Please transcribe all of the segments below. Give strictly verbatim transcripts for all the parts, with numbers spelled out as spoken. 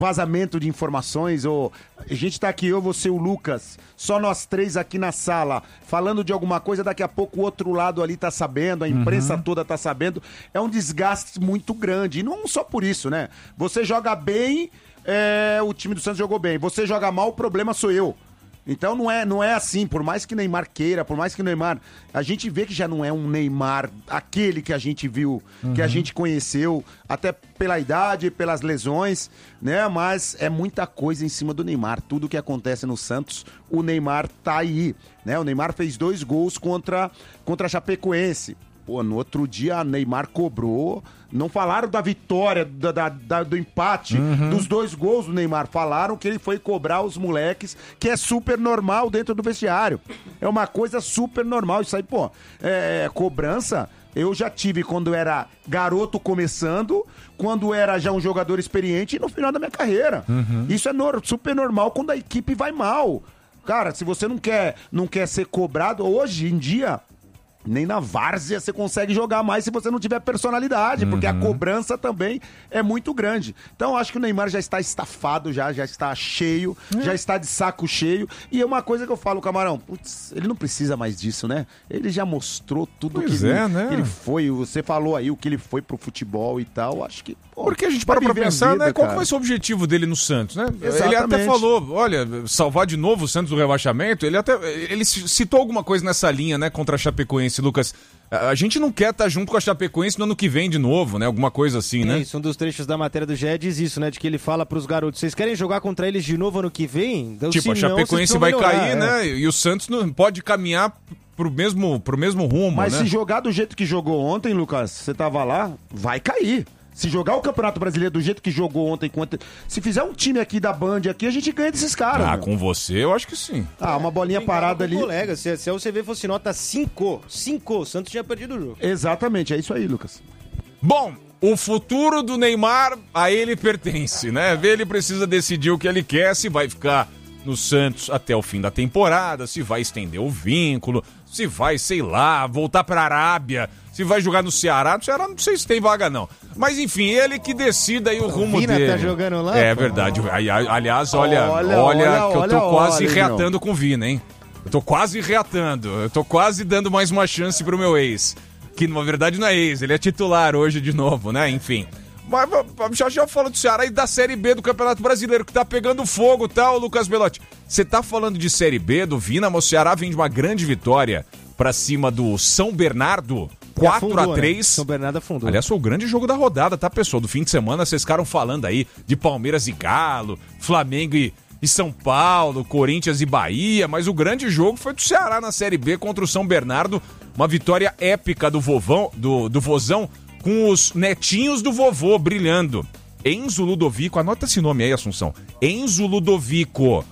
vazamento de informações, ou a gente tá aqui, eu, você e o Lucas, só nós três aqui na sala, falando de alguma coisa, daqui a pouco o outro lado ali tá sabendo, a imprensa uhum. toda tá sabendo, é um desgaste muito grande, e não só por isso, né? Você joga bem, é, o time do Santos jogou bem, você joga mal, o problema sou eu. Então não é, não é assim, por mais que Neymar queira, por mais que Neymar... A gente vê que já não é um Neymar, aquele que a gente viu, uhum. que a gente conheceu, até pela idade, pelas lesões, né? Mas é muita coisa em cima do Neymar. Tudo que acontece no Santos, o Neymar tá aí, né? O Neymar fez dois gols contra, contra a Chapecoense. Pô, no outro dia a Neymar cobrou, não falaram da vitória, da, da, da, do empate, uhum. dos dois gols do Neymar, falaram que ele foi cobrar os moleques, que é super normal dentro do vestiário, é uma coisa super normal, isso aí, pô, é, cobrança, eu já tive quando era garoto começando, quando era já um jogador experiente e no final da minha carreira, uhum. isso é no, super normal quando a equipe vai mal, cara, se você não quer, não quer ser cobrado, hoje em dia... Nem na várzea você consegue jogar mais se você não tiver personalidade, uhum. porque a cobrança também é muito grande. Então eu acho que o Neymar já está estafado, já, já está cheio, uhum. já está de saco cheio. E é uma coisa que eu falo, Camarão, putz, ele não precisa mais disso, né? Ele já mostrou tudo pois que, é, ele, né? que ele foi. Você falou aí o que ele foi pro futebol e tal. Acho que. Pô, porque a gente para pra pensar, vida, né? Qual que vai ser o objetivo dele no Santos, né? Exatamente. Ele até falou, olha, salvar de novo o Santos do rebaixamento. Ele até ele citou alguma coisa nessa linha, né? Contra a Chapecoense, Lucas. A gente não quer estar junto com a Chapecoense no ano que vem de novo, né? Alguma coisa assim, né? É isso, um dos trechos da matéria do G E diz isso, né? De que ele fala pros garotos, vocês querem jogar contra eles de novo ano que vem? Então, tipo, a Chapecoense vai melhorar, cair, é. né? E o Santos não pode caminhar pro mesmo, pro mesmo rumo, Mas né? se jogar do jeito que jogou ontem, Lucas, você tava lá, vai cair. Se jogar o Campeonato Brasileiro do jeito que jogou ontem, contra... se fizer um time aqui da Band aqui, a gente ganha desses caras. Ah, meu. Com você, eu acho que sim. Ah, uma bolinha parada ali. Colega, se, se a U C V fosse nota cinco, cinco, o Santos tinha perdido o jogo. Exatamente, é isso aí, Lucas. Bom, o futuro do Neymar, a ele pertence, né? Ele precisa decidir o que ele quer, se vai ficar no Santos até o fim da temporada, se vai estender o vínculo, se vai, sei lá, voltar pra Arábia, se vai jogar no Ceará. No Ceará não sei se tem vaga, não. Mas, enfim, ele que decida aí o rumo Vina dele. Tá jogando lá? É verdade. Aliás, olha, olha, olha, olha que eu tô olha, quase olha, reatando não. com o Vina, hein? Eu tô quase reatando. Eu tô quase dando mais uma chance pro meu ex. Que, na verdade, não é ex. Ele é titular hoje de novo, né? Enfim. Mas já já fala do Ceará e da Série B do Campeonato Brasileiro, que tá pegando fogo, tá, Lucas Belotti? Você tá falando de Série B do Vina, mas o Ceará vem de uma grande vitória pra cima do São Bernardo, quatro a três. Né? São Bernardo afundou. Aliás, foi o grande jogo da rodada, tá, pessoal? Do fim de semana, vocês ficaram falando aí de Palmeiras e Galo, Flamengo e, e São Paulo, Corinthians e Bahia, mas o grande jogo foi do Ceará na Série B contra o São Bernardo, uma vitória épica do vovão, do, do Vozão, com os netinhos do vovô brilhando. Enzo Ludovico, anota esse nome aí, Assunção. Enzo Ludovico,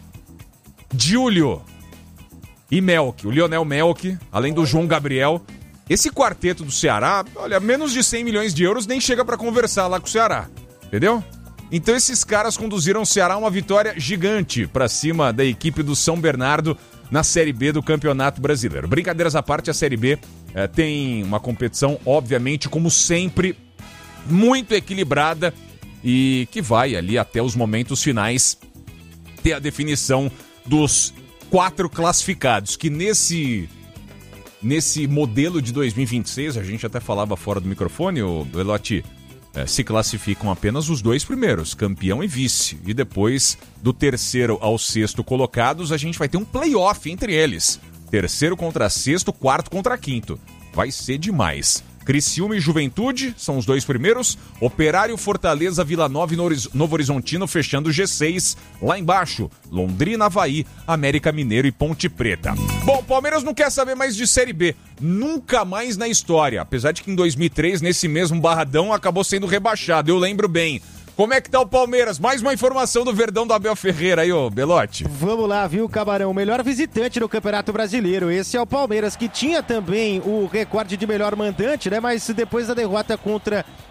Júlio e Melk, o Lionel Melk, além do João Gabriel. Esse quarteto do Ceará, olha, menos de cem milhões de euros nem chega pra conversar lá com o Ceará, entendeu? Então esses caras conduziram o Ceará a uma vitória gigante pra cima da equipe do São Bernardo na Série B do Campeonato Brasileiro. Brincadeiras à parte, a Série B eh, tem uma competição, obviamente, como sempre, muito equilibrada e que vai ali até os momentos finais ter a definição dos quatro classificados, que nesse, nesse modelo de dois mil e vinte e seis, a gente até falava fora do microfone, o Belotti, é, se classificam apenas os dois primeiros, campeão e vice, e depois do terceiro ao sexto colocados, a gente vai ter um play-off entre eles, terceiro contra sexto, quarto contra quinto, vai ser demais. Criciúma e Juventude são os dois primeiros. Operário, Fortaleza, Vila Nova e Novo Horizontino fechando o G seis. Lá embaixo, Londrina, Avaí, América Mineiro e Ponte Preta. Bom, Palmeiras não quer saber mais de Série B. Nunca mais na história. Apesar de que em dois mil e três, nesse mesmo Barradão, acabou sendo rebaixado. Eu lembro bem. Como é que tá o Palmeiras? Mais uma informação do Verdão do Abel Ferreira aí, ô Belotti. Vamos lá, viu, Camarão? O melhor visitante no Campeonato Brasileiro. Esse é o Palmeiras, que tinha também o recorde de melhor mandante, né? Mas depois da derrota contra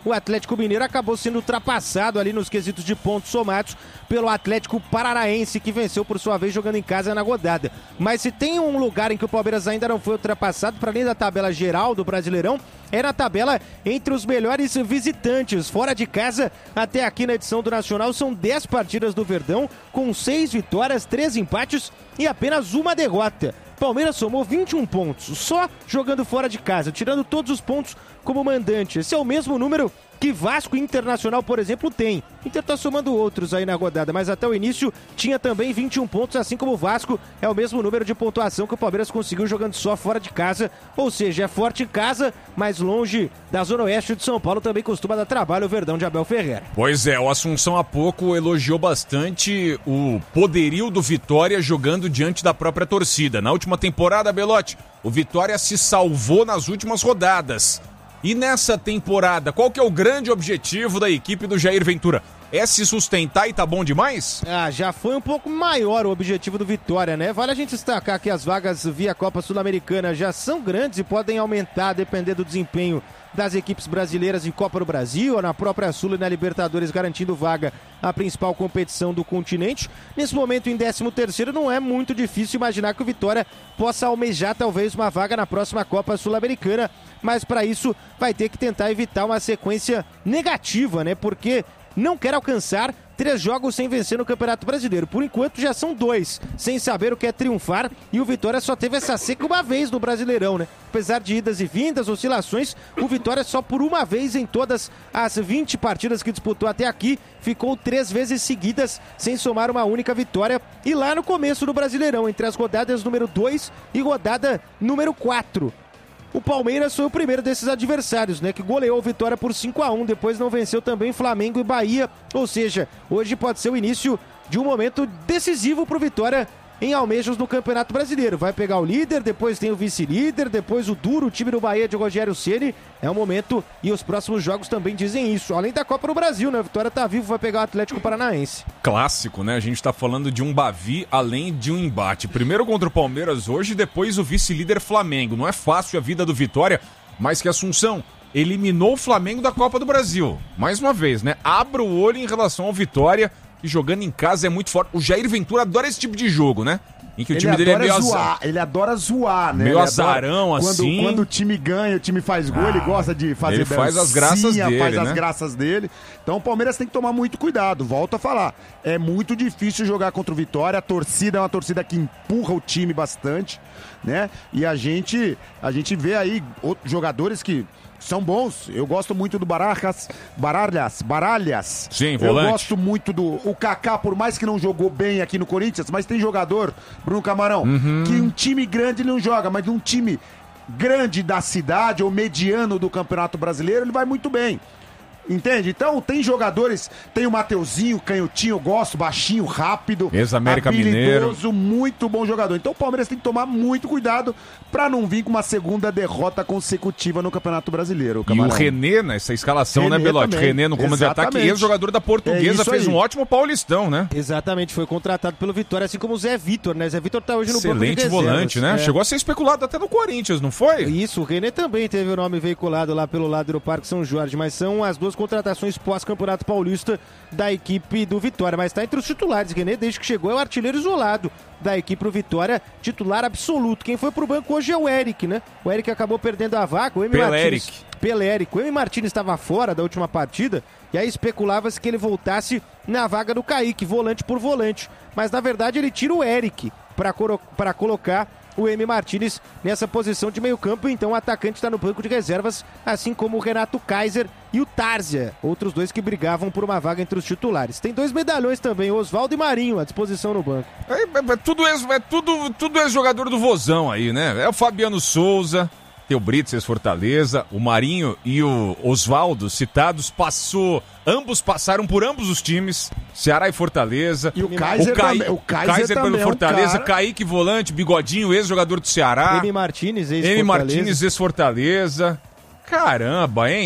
o Atlético Mineiro acabou sendo ultrapassado ali nos quesitos de pontos somados pelo Atlético Paranaense, que venceu por sua vez jogando em casa na rodada. Mas se tem um lugar em que o Palmeiras ainda não foi ultrapassado, para além da tabela geral do Brasileirão, é na tabela entre os melhores visitantes. Fora de casa, até aqui na edição do Nacional, são dez partidas do Verdão, com seis vitórias, três empates e apenas uma derrota. Palmeiras somou vinte e um pontos, só jogando fora de casa, tirando todos os pontos como mandante. Esse é o mesmo número que Vasco e Internacional, por exemplo, tem. Inter tá somando outros aí na rodada, mas até o início tinha também vinte e um pontos, assim como o Vasco. É o mesmo número de pontuação que o Palmeiras conseguiu jogando só fora de casa. Ou seja, é forte em casa, mas longe da Zona Oeste de São Paulo também costuma dar trabalho o Verdão de Abel Ferreira. Pois é, o Assunção há pouco elogiou bastante o poderio do Vitória jogando diante da própria torcida. Na última temporada, Belotti, o Vitória se salvou nas últimas rodadas. E nessa temporada, qual que é o grande objetivo da equipe do Jair Ventura? É se sustentar e tá bom demais? Ah, já foi um pouco maior o objetivo do Vitória, né? Vale a gente destacar que as vagas via Copa Sul-Americana já são grandes e podem aumentar a depender do desempenho das equipes brasileiras em Copa do Brasil, ou na própria Sul e na Libertadores, garantindo vaga à principal competição do continente. Nesse momento, em décimo terceiro, não é muito difícil imaginar que o Vitória possa almejar talvez uma vaga na próxima Copa Sul-Americana, mas para isso vai ter que tentar evitar uma sequência negativa, né? Porque não quer alcançar três jogos sem vencer no Campeonato Brasileiro. Por enquanto já são dois, sem saber o que é triunfar, e o Vitória só teve essa seca uma vez no Brasileirão, né? Apesar de idas e vindas, oscilações, o Vitória só por uma vez em todas as vinte partidas que disputou até aqui, ficou três vezes seguidas sem somar uma única vitória. E lá no começo do Brasileirão, entre as rodadas número dois e rodada número quatro. O Palmeiras foi o primeiro desses adversários, né, que goleou o Vitória por cinco a um, depois não venceu também Flamengo e Bahia, ou seja, hoje pode ser o início de um momento decisivo para o Vitória em almejos no Campeonato Brasileiro. Vai pegar o líder, depois tem o vice-líder, depois o duro, o time do Bahia de Rogério Ceni. É o momento e os próximos jogos também dizem isso. Além da Copa do Brasil, né? A Vitória tá vivo, vai pegar o Atlético Paranaense. Clássico, né? A gente tá falando de um Bavi além de um embate. Primeiro contra o Palmeiras hoje, depois o vice-líder Flamengo. Não é fácil a vida do Vitória, mas que Assunção eliminou o Flamengo da Copa do Brasil. Mais uma vez, né? Abra o olho em relação ao Vitória, e jogando em casa é muito forte. O Jair Ventura adora esse tipo de jogo, né? Em que o ele time dele é meio zoar, azar. Ele adora zoar, né? Meio ele azarão, adora... assim. Quando, quando o time ganha, o time faz gol, ah, ele gosta de fazer ele faz as graças dele, faz né? as graças dele. Então o Palmeiras tem que tomar muito cuidado. Volto a falar. É muito difícil jogar contra o Vitória. A torcida é uma torcida que empurra o time bastante, né? E a gente, a gente vê aí outros jogadores que são bons. Eu gosto muito do Barajas, Baralhas, Baralhas. Sim, volante. Eu gosto muito do o Kaká, por mais que não jogou bem aqui no Corinthians, mas tem jogador, Bruno Camarão, uhum. que um time grande ele não joga, mas um time grande da cidade ou mediano do Campeonato Brasileiro, ele vai muito bem. Entende? Então tem jogadores, tem o Mateuzinho, canhotinho, eu gosto, baixinho, rápido, ex-América Mineiro, muito bom jogador. Então o Palmeiras tem que tomar muito cuidado pra não vir com uma segunda derrota consecutiva no Campeonato Brasileiro. Camarão. E o René nessa escalação, René, né, Belotti? Também. René no comando de ataque, ex-jogador da Portuguesa, é fez aí. um ótimo Paulistão, né? Exatamente, foi contratado pelo Vitória, assim como o Zé Vitor, né? Zé Vitor tá hoje no banco de Excelente volante, né? É. Chegou a ser especulado até no Corinthians, não foi? Isso, o René também teve o nome veiculado lá pelo lado do Parque São Jorge, mas são as duas contratações pós-campeonato paulista da equipe do Vitória, mas está entre os titulares. René, desde que chegou, é o artilheiro isolado da equipe do Vitória, titular absoluto. Quem foi pro banco hoje é o Eric, né? O Eric acabou perdendo a vaga, o Emi Martins... Peléric. O Emi Martins estava fora da última partida e aí especulava-se que ele voltasse na vaga do Kaique, volante por volante. Mas na verdade ele tira o Eric para coro... para colocar o Emi Martins nessa posição de meio campo, então o atacante está no banco de reservas, assim como o Renato Kaiser e o Tárzia, outros dois que brigavam por uma vaga entre os titulares. Tem dois medalhões também, Oswaldo e Marinho, à disposição no banco. É, é, é tudo ex, é tudo, tudo ex-jogador do Vozão aí, né? É o Fabiano Souza, tem o Brits, ex-Fortaleza, o Marinho e o Oswaldo, citados, passou... Ambos passaram por ambos os times, Ceará e Fortaleza. E o Kaiser, o Kai, também, o Kaiser, Kaiser também pelo Fortaleza, é um cara... Kaique volante, Bigodinho, ex-jogador do Ceará. Emi Martins, ex-Fortaleza. Emi Martins, ex-Fortaleza. Caramba, hein?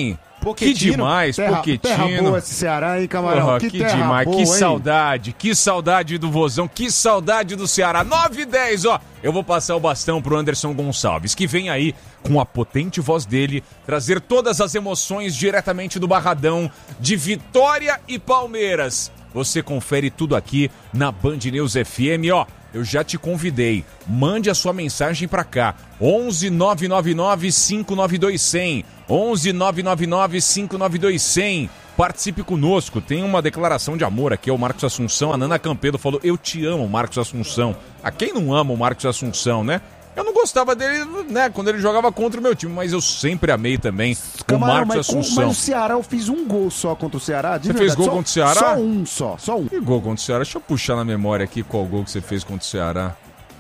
Que demais, terra, Pochettino. Terra boa esse Ceará, hein, camarão? Porra, que, que terra demais, boa, que hein? saudade, que saudade do Vozão, que saudade do Ceará. nove e dez, ó. Eu vou passar o bastão pro Anderson Gonçalves, que vem aí com a potente voz dele, trazer todas as emoções diretamente do Barradão de Vitória e Palmeiras. Você confere tudo aqui na Band News F M, ó. Eu já te convidei, mande a sua mensagem pra cá, onze nove nove nove cinco nove dois zero zero, onze nove nove nove cinco nove dois zero zero. Participe conosco, tem uma declaração de amor aqui, o Marcos Assunção, a Nana Campedo falou, eu te amo, Marcos Assunção. A quem não ama o Marcos Assunção, né? Eu não gostava dele, né, quando ele jogava contra o meu time, mas eu sempre amei também Camarão, o Marcos mas, Assunção. Mas o Ceará, eu fiz um gol só contra o Ceará. Você fez gol só, contra o Ceará? Só um, só, só um. Que gol contra o Ceará? Deixa eu puxar na memória aqui qual gol que você fez contra o Ceará.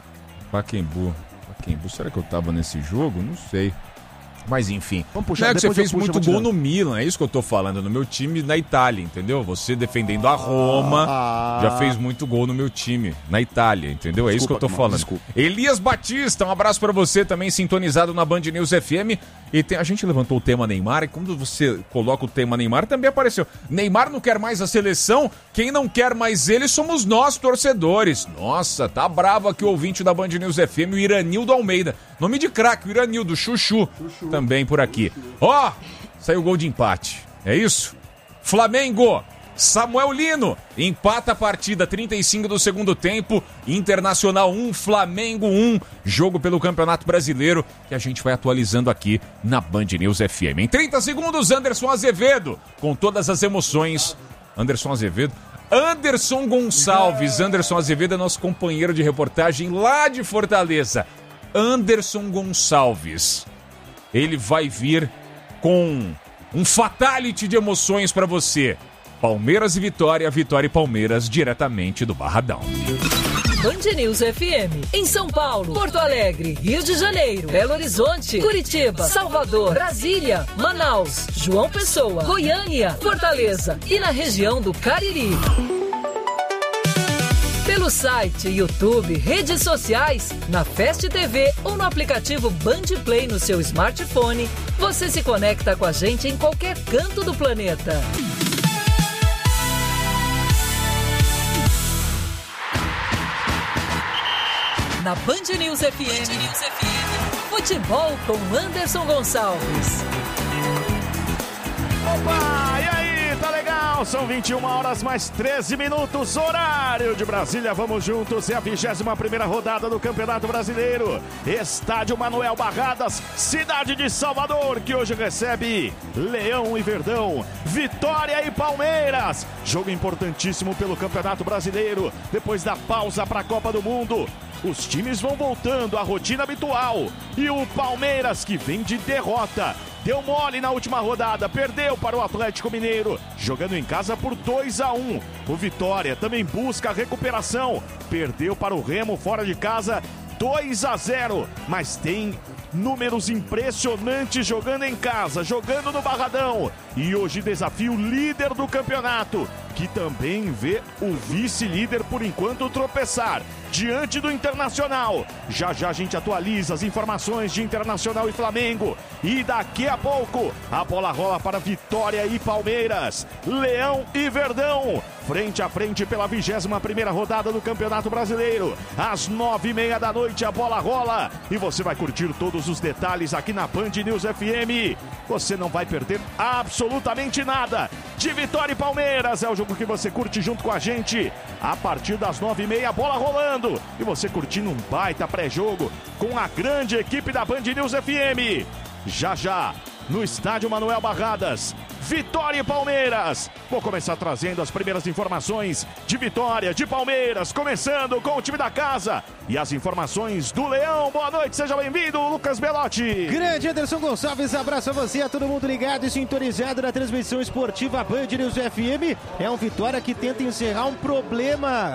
Pacaembu. Pacaembu, será que eu tava nesse jogo? Não sei. Mas enfim, Vamos puxar, não é que você depois eu fez puxo, muito eu vou gol te no Milan, é isso que eu tô falando, no meu time na Itália, entendeu? Você defendendo a Roma, Ah. já fez muito gol no meu time na Itália, entendeu? É isso que eu tô Desculpa, falando. desculpa. Elias Batista, um abraço pra você também, sintonizado na Band News F M. E tem- a gente levantou o tema Neymar, e quando você coloca o tema Neymar, também apareceu. Neymar não quer mais a seleção, quem não quer mais ele somos nós, torcedores. Nossa, tá bravo aqui o ouvinte da Band News F M, o Iranildo Almeida. Nome de craque, o Iranildo, Chuchu, Chuchu. Também por aqui. Ó, oh, saiu o gol de empate, é isso? Flamengo, Samuel Lino, empata a partida, trinta e cinco do segundo tempo, Internacional um, Flamengo um, jogo pelo Campeonato Brasileiro, que a gente vai atualizando aqui na Band News F M. Em trinta segundos, Anderson Azevedo, com todas as emoções. Anderson Azevedo... Anderson Gonçalves, Anderson Azevedo é nosso companheiro de reportagem lá de Fortaleza. Anderson Gonçalves, ele vai vir com um fatality de emoções pra você. Palmeiras e Vitória, Vitória e Palmeiras, diretamente do Barradão. Band News F M, em São Paulo, Porto Alegre, Rio de Janeiro, Belo Horizonte, Curitiba, Salvador, Brasília, Manaus, João Pessoa, Goiânia, Fortaleza e na região do Cariri. Pelo site, YouTube, redes sociais, na Fast T V ou no aplicativo Band Play no seu smartphone, você se conecta com a gente em qualquer canto do planeta. Na Band News F M, Band News F M, futebol com Anderson Gonçalves. Opa, e aí, tá legal? São vinte e uma horas mais treze minutos, horário de Brasília. Vamos juntos, é a vigésima primeira rodada do Campeonato Brasileiro. Estádio Manuel Barradas, cidade de Salvador, que hoje recebe Leão e Verdão, Vitória e Palmeiras. Jogo importantíssimo pelo Campeonato Brasileiro, depois da pausa para a Copa do Mundo. Os times vão voltando à rotina habitual. E o Palmeiras, que vem de derrota, deu mole na última rodada, perdeu para o Atlético Mineiro, jogando em casa por dois a um. O Vitória também busca a recuperação, perdeu para o Remo fora de casa dois a zero, mas tem números impressionantes jogando em casa, jogando no Barradão. E hoje desafia o líder do campeonato, que também vê o vice-líder por enquanto tropeçar diante do Internacional. Já já a gente atualiza as informações de Internacional e Flamengo. E daqui a pouco a bola rola para Vitória e Palmeiras, Leão e Verdão, frente a frente pela vigésima primeira rodada do Campeonato Brasileiro. Às nove e meia da noite a bola rola e você vai curtir todos os detalhes aqui na Band News F M. Você não vai perder absolutamente nada de Vitória e Palmeiras. É o jogo que você curte junto com a gente a partir das nove e meia, a bola rolando e você curtindo um baita pré-jogo com a grande equipe da Band News F M. Já já, no estádio Manuel Barradas, Vitória e Palmeiras. Vou começar trazendo as primeiras informações de Vitória, de Palmeiras, começando com o time da casa e as informações do Leão. Boa noite, seja bem-vindo, Lucas Belotti. Grande Anderson Gonçalves, abraço a você, a todo mundo ligado e sintonizado na transmissão esportiva Band News F M. É um Vitória que tenta encerrar um problema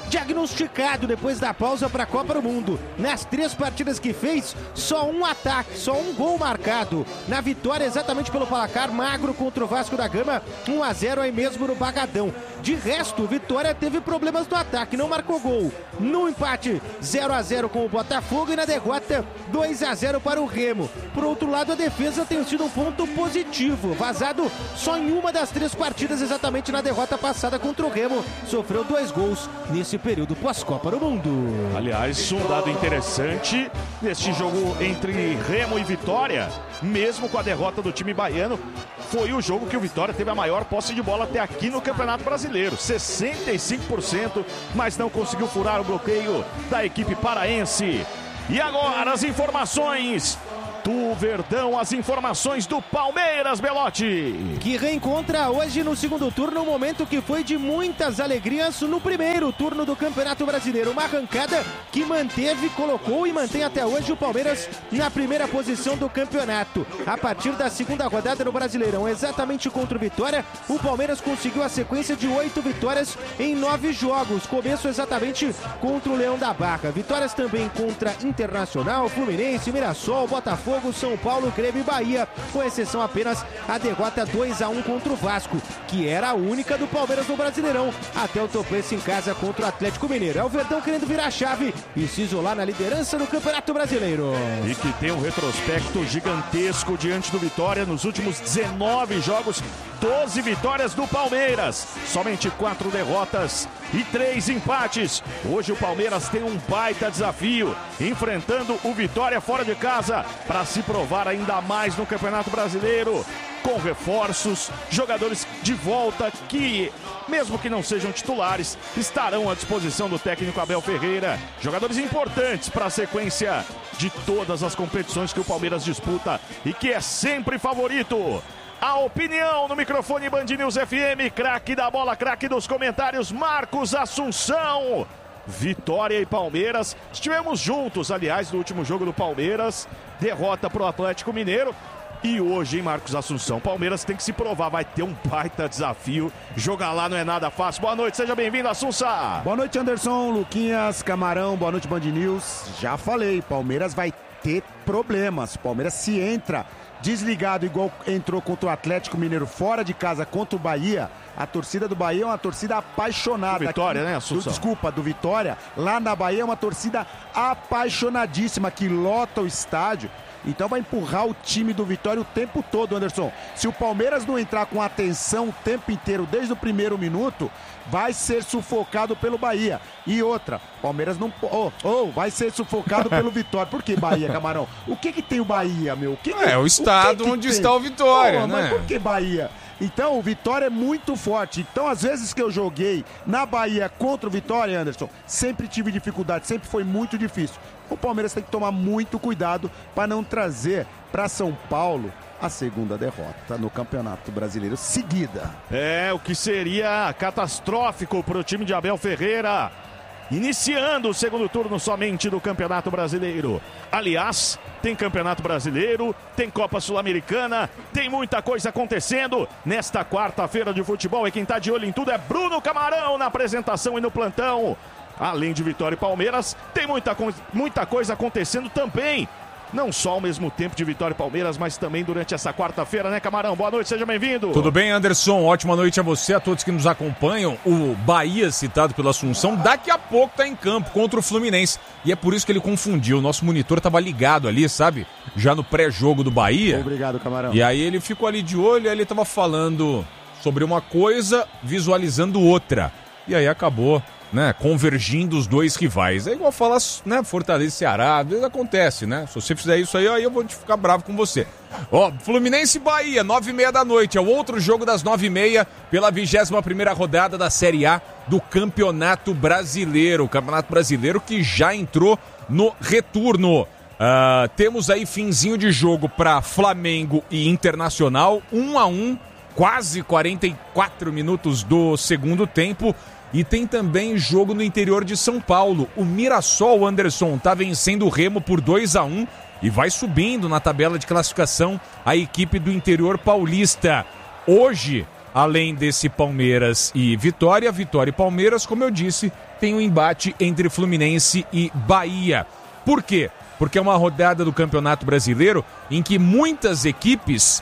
diagnosticado depois da pausa para a Copa do Mundo. Nas três partidas que fez, só um ataque, só um gol marcado. Na vitória, exatamente pelo placar magro contra o Vasco da Gama, um a zero aí mesmo no Bagadão. De resto, o Vitória teve problemas no ataque, não marcou gol. No empate, zero a zero com o Botafogo e na derrota, dois a zero para o Remo. Por outro lado, a defesa tem sido um ponto positivo. Vazado só em uma das três partidas, exatamente na derrota passada contra o Remo. Sofreu dois gols nesse período pós-Copa do Mundo. Aliás, um dado interessante neste jogo entre Remo e Vitória, mesmo com a derrota do time baiano, foi o jogo que o Vitória teve a maior posse de bola até aqui no Campeonato Brasileiro, sessenta e cinco por cento, mas não conseguiu furar o bloqueio da equipe paraense. E agora as informações do Verdão, as informações do Palmeiras, Belotti. Que reencontra hoje no segundo turno um momento que foi de muitas alegrias no primeiro turno do Campeonato Brasileiro. Uma arrancada que manteve, colocou e mantém até hoje o Palmeiras na primeira posição do campeonato. A partir da segunda rodada no Brasileirão, exatamente contra o Vitória, o Palmeiras conseguiu a sequência de oito vitórias em nove jogos. Começo exatamente contra o Leão da Barra. Vitórias também contra Internacional, Fluminense, Mirassol, Botafogo, São Paulo, Grêmio e Bahia, com exceção apenas a derrota dois a um contra o Vasco, que era a única do Palmeiras no Brasileirão, até o tropeço em casa contra o Atlético Mineiro. É o Verdão querendo virar a chave e se isolar na liderança do Campeonato Brasileiro. E que tem um retrospecto gigantesco diante do Vitória nos últimos dezenove jogos, doze vitórias do Palmeiras, somente quatro derrotas e três empates. Hoje o Palmeiras tem um baita desafio, enfrentando o Vitória fora de casa, para se provar ainda mais no Campeonato Brasileiro, com reforços, jogadores de volta que, mesmo que não sejam titulares, estarão à disposição do técnico Abel Ferreira. Jogadores importantes para a sequência de todas as competições que o Palmeiras disputa e que é sempre favorito. A opinião no microfone Band News F M, craque da bola, craque dos comentários, Marcos Assunção. Vitória e Palmeiras, estivemos juntos, aliás, no último jogo do Palmeiras, derrota para o Atlético Mineiro. E hoje, hein, Marcos Assunção, Palmeiras tem que se provar, vai ter um baita desafio, jogar lá não é nada fácil. Boa noite, seja bem-vindo, Assunção. Boa noite, Anderson, Luquinhas, Camarão, boa noite, Band News. Já falei, Palmeiras vai ter problemas, Palmeiras se entra desligado igual entrou contra o Atlético Mineiro fora de casa contra o Bahia. A torcida do Bahia é uma torcida apaixonada. Do Vitória, aqui, né, Assunção? Desculpa, do Vitória. Lá na Bahia é uma torcida apaixonadíssima que lota o estádio. Então vai empurrar o time do Vitória o tempo todo, Anderson. Se o Palmeiras não entrar com atenção o tempo inteiro, desde o primeiro minuto, vai ser sufocado pelo Bahia. E outra, Palmeiras não... Oh, oh, vai ser sufocado pelo Vitória. Por que Bahia, Camarão? O que que tem o Bahia, meu? O que que, é, o estado o que que onde tem? está o Vitória, oh, né? Mas por que Bahia? Então, o Vitória é muito forte. Então, às vezes que eu joguei na Bahia contra o Vitória, Anderson, sempre tive dificuldade, sempre foi muito difícil. O Palmeiras tem que tomar muito cuidado para não trazer para São Paulo a segunda derrota no Campeonato Brasileiro seguida. É, o que seria catastrófico para o time de Abel Ferreira, iniciando o segundo turno somente do Campeonato Brasileiro. Aliás, tem Campeonato Brasileiro, tem Copa Sul-Americana, tem muita coisa acontecendo nesta quarta-feira de futebol. E quem tá de olho em tudo é Bruno Camarão na apresentação e no plantão. Além de Vitória e Palmeiras, tem muita, muita coisa acontecendo também. Não só ao mesmo tempo de Vitória e Palmeiras, mas também durante essa quarta-feira, né, Camarão? Boa noite, seja bem-vindo. Tudo bem, Anderson? Ótima noite a você, a todos que nos acompanham. O Bahia, citado pela Assunção, daqui a pouco tá em campo contra o Fluminense. E é por isso que ele confundiu. O nosso monitor tava ligado ali, sabe? Já no pré-jogo do Bahia. Obrigado, Camarão. E aí ele ficou ali de olho, aí ele tava falando sobre uma coisa, visualizando outra. E aí acabou, né, convergindo os dois rivais. É igual falar, né, Fortaleza e Ceará, às vezes acontece, né? Se você fizer isso aí, aí eu vou te ficar bravo com você. Ó, Fluminense e Bahia, nove e meia da noite, é o outro jogo das nove e meia pela vigésima primeira rodada da Série A do Campeonato Brasileiro. O Campeonato Brasileiro que já entrou no retorno. Uh, temos aí finzinho de jogo para Flamengo e Internacional, um a um, quase quarenta e quatro minutos do segundo tempo. E tem também jogo no interior de São Paulo. O Mirassol, Anderson, está vencendo o Remo por dois a um e vai subindo na tabela de classificação a equipe do interior paulista. Hoje além desse Palmeiras e Vitória, Vitória e Palmeiras, como eu disse, tem um embate entre Fluminense e Bahia. Por quê? Porque é uma rodada do Campeonato Brasileiro em que muitas equipes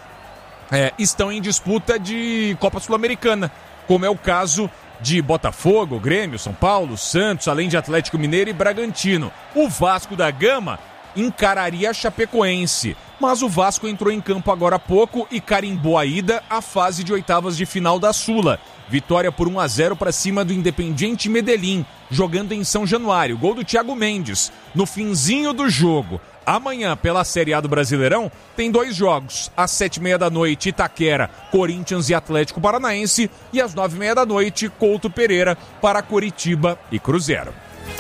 é, estão em disputa de Copa Sul-Americana, como é o caso de Botafogo, Grêmio, São Paulo, Santos, além de Atlético Mineiro e Bragantino. O Vasco da Gama encararia a Chapecoense, mas o Vasco entrou em campo agora há pouco e carimbou a ida à fase de oitavas de final da Sula. Vitória por um a zero para cima do Independiente Medellín, jogando em São Januário. Gol do Thiago Mendes no finzinho do jogo. Amanhã, pela Série A do Brasileirão, tem dois jogos. Às sete e meia da noite, Itaquera, Corinthians e Atlético Paranaense. E às nove e meia da noite, Couto Pereira para Coritiba e Cruzeiro.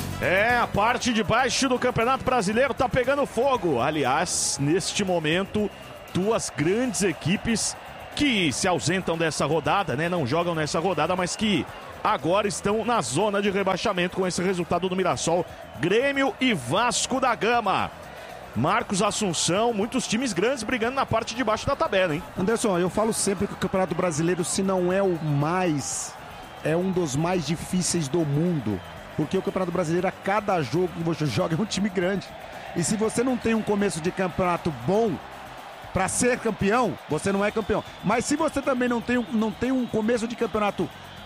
É, a parte de baixo do Campeonato Brasileiro tá pegando fogo. Aliás, neste momento, duas grandes equipes que se ausentam dessa rodada, né? Não jogam nessa rodada, mas que agora estão na zona de rebaixamento com esse resultado do Mirassol. Grêmio e Vasco da Gama. Marcos Assunção, muitos times grandes brigando na parte de baixo da tabela, hein? Anderson, eu falo sempre que o Campeonato Brasileiro, se não é o mais, é um dos mais difíceis do mundo. Porque o Campeonato Brasileiro, a cada jogo que você joga, é um time grande. E se você não tem um começo de campeonato bom para ser campeão, você não é campeão. Mas se você também não tem, não tem um começo de campeonato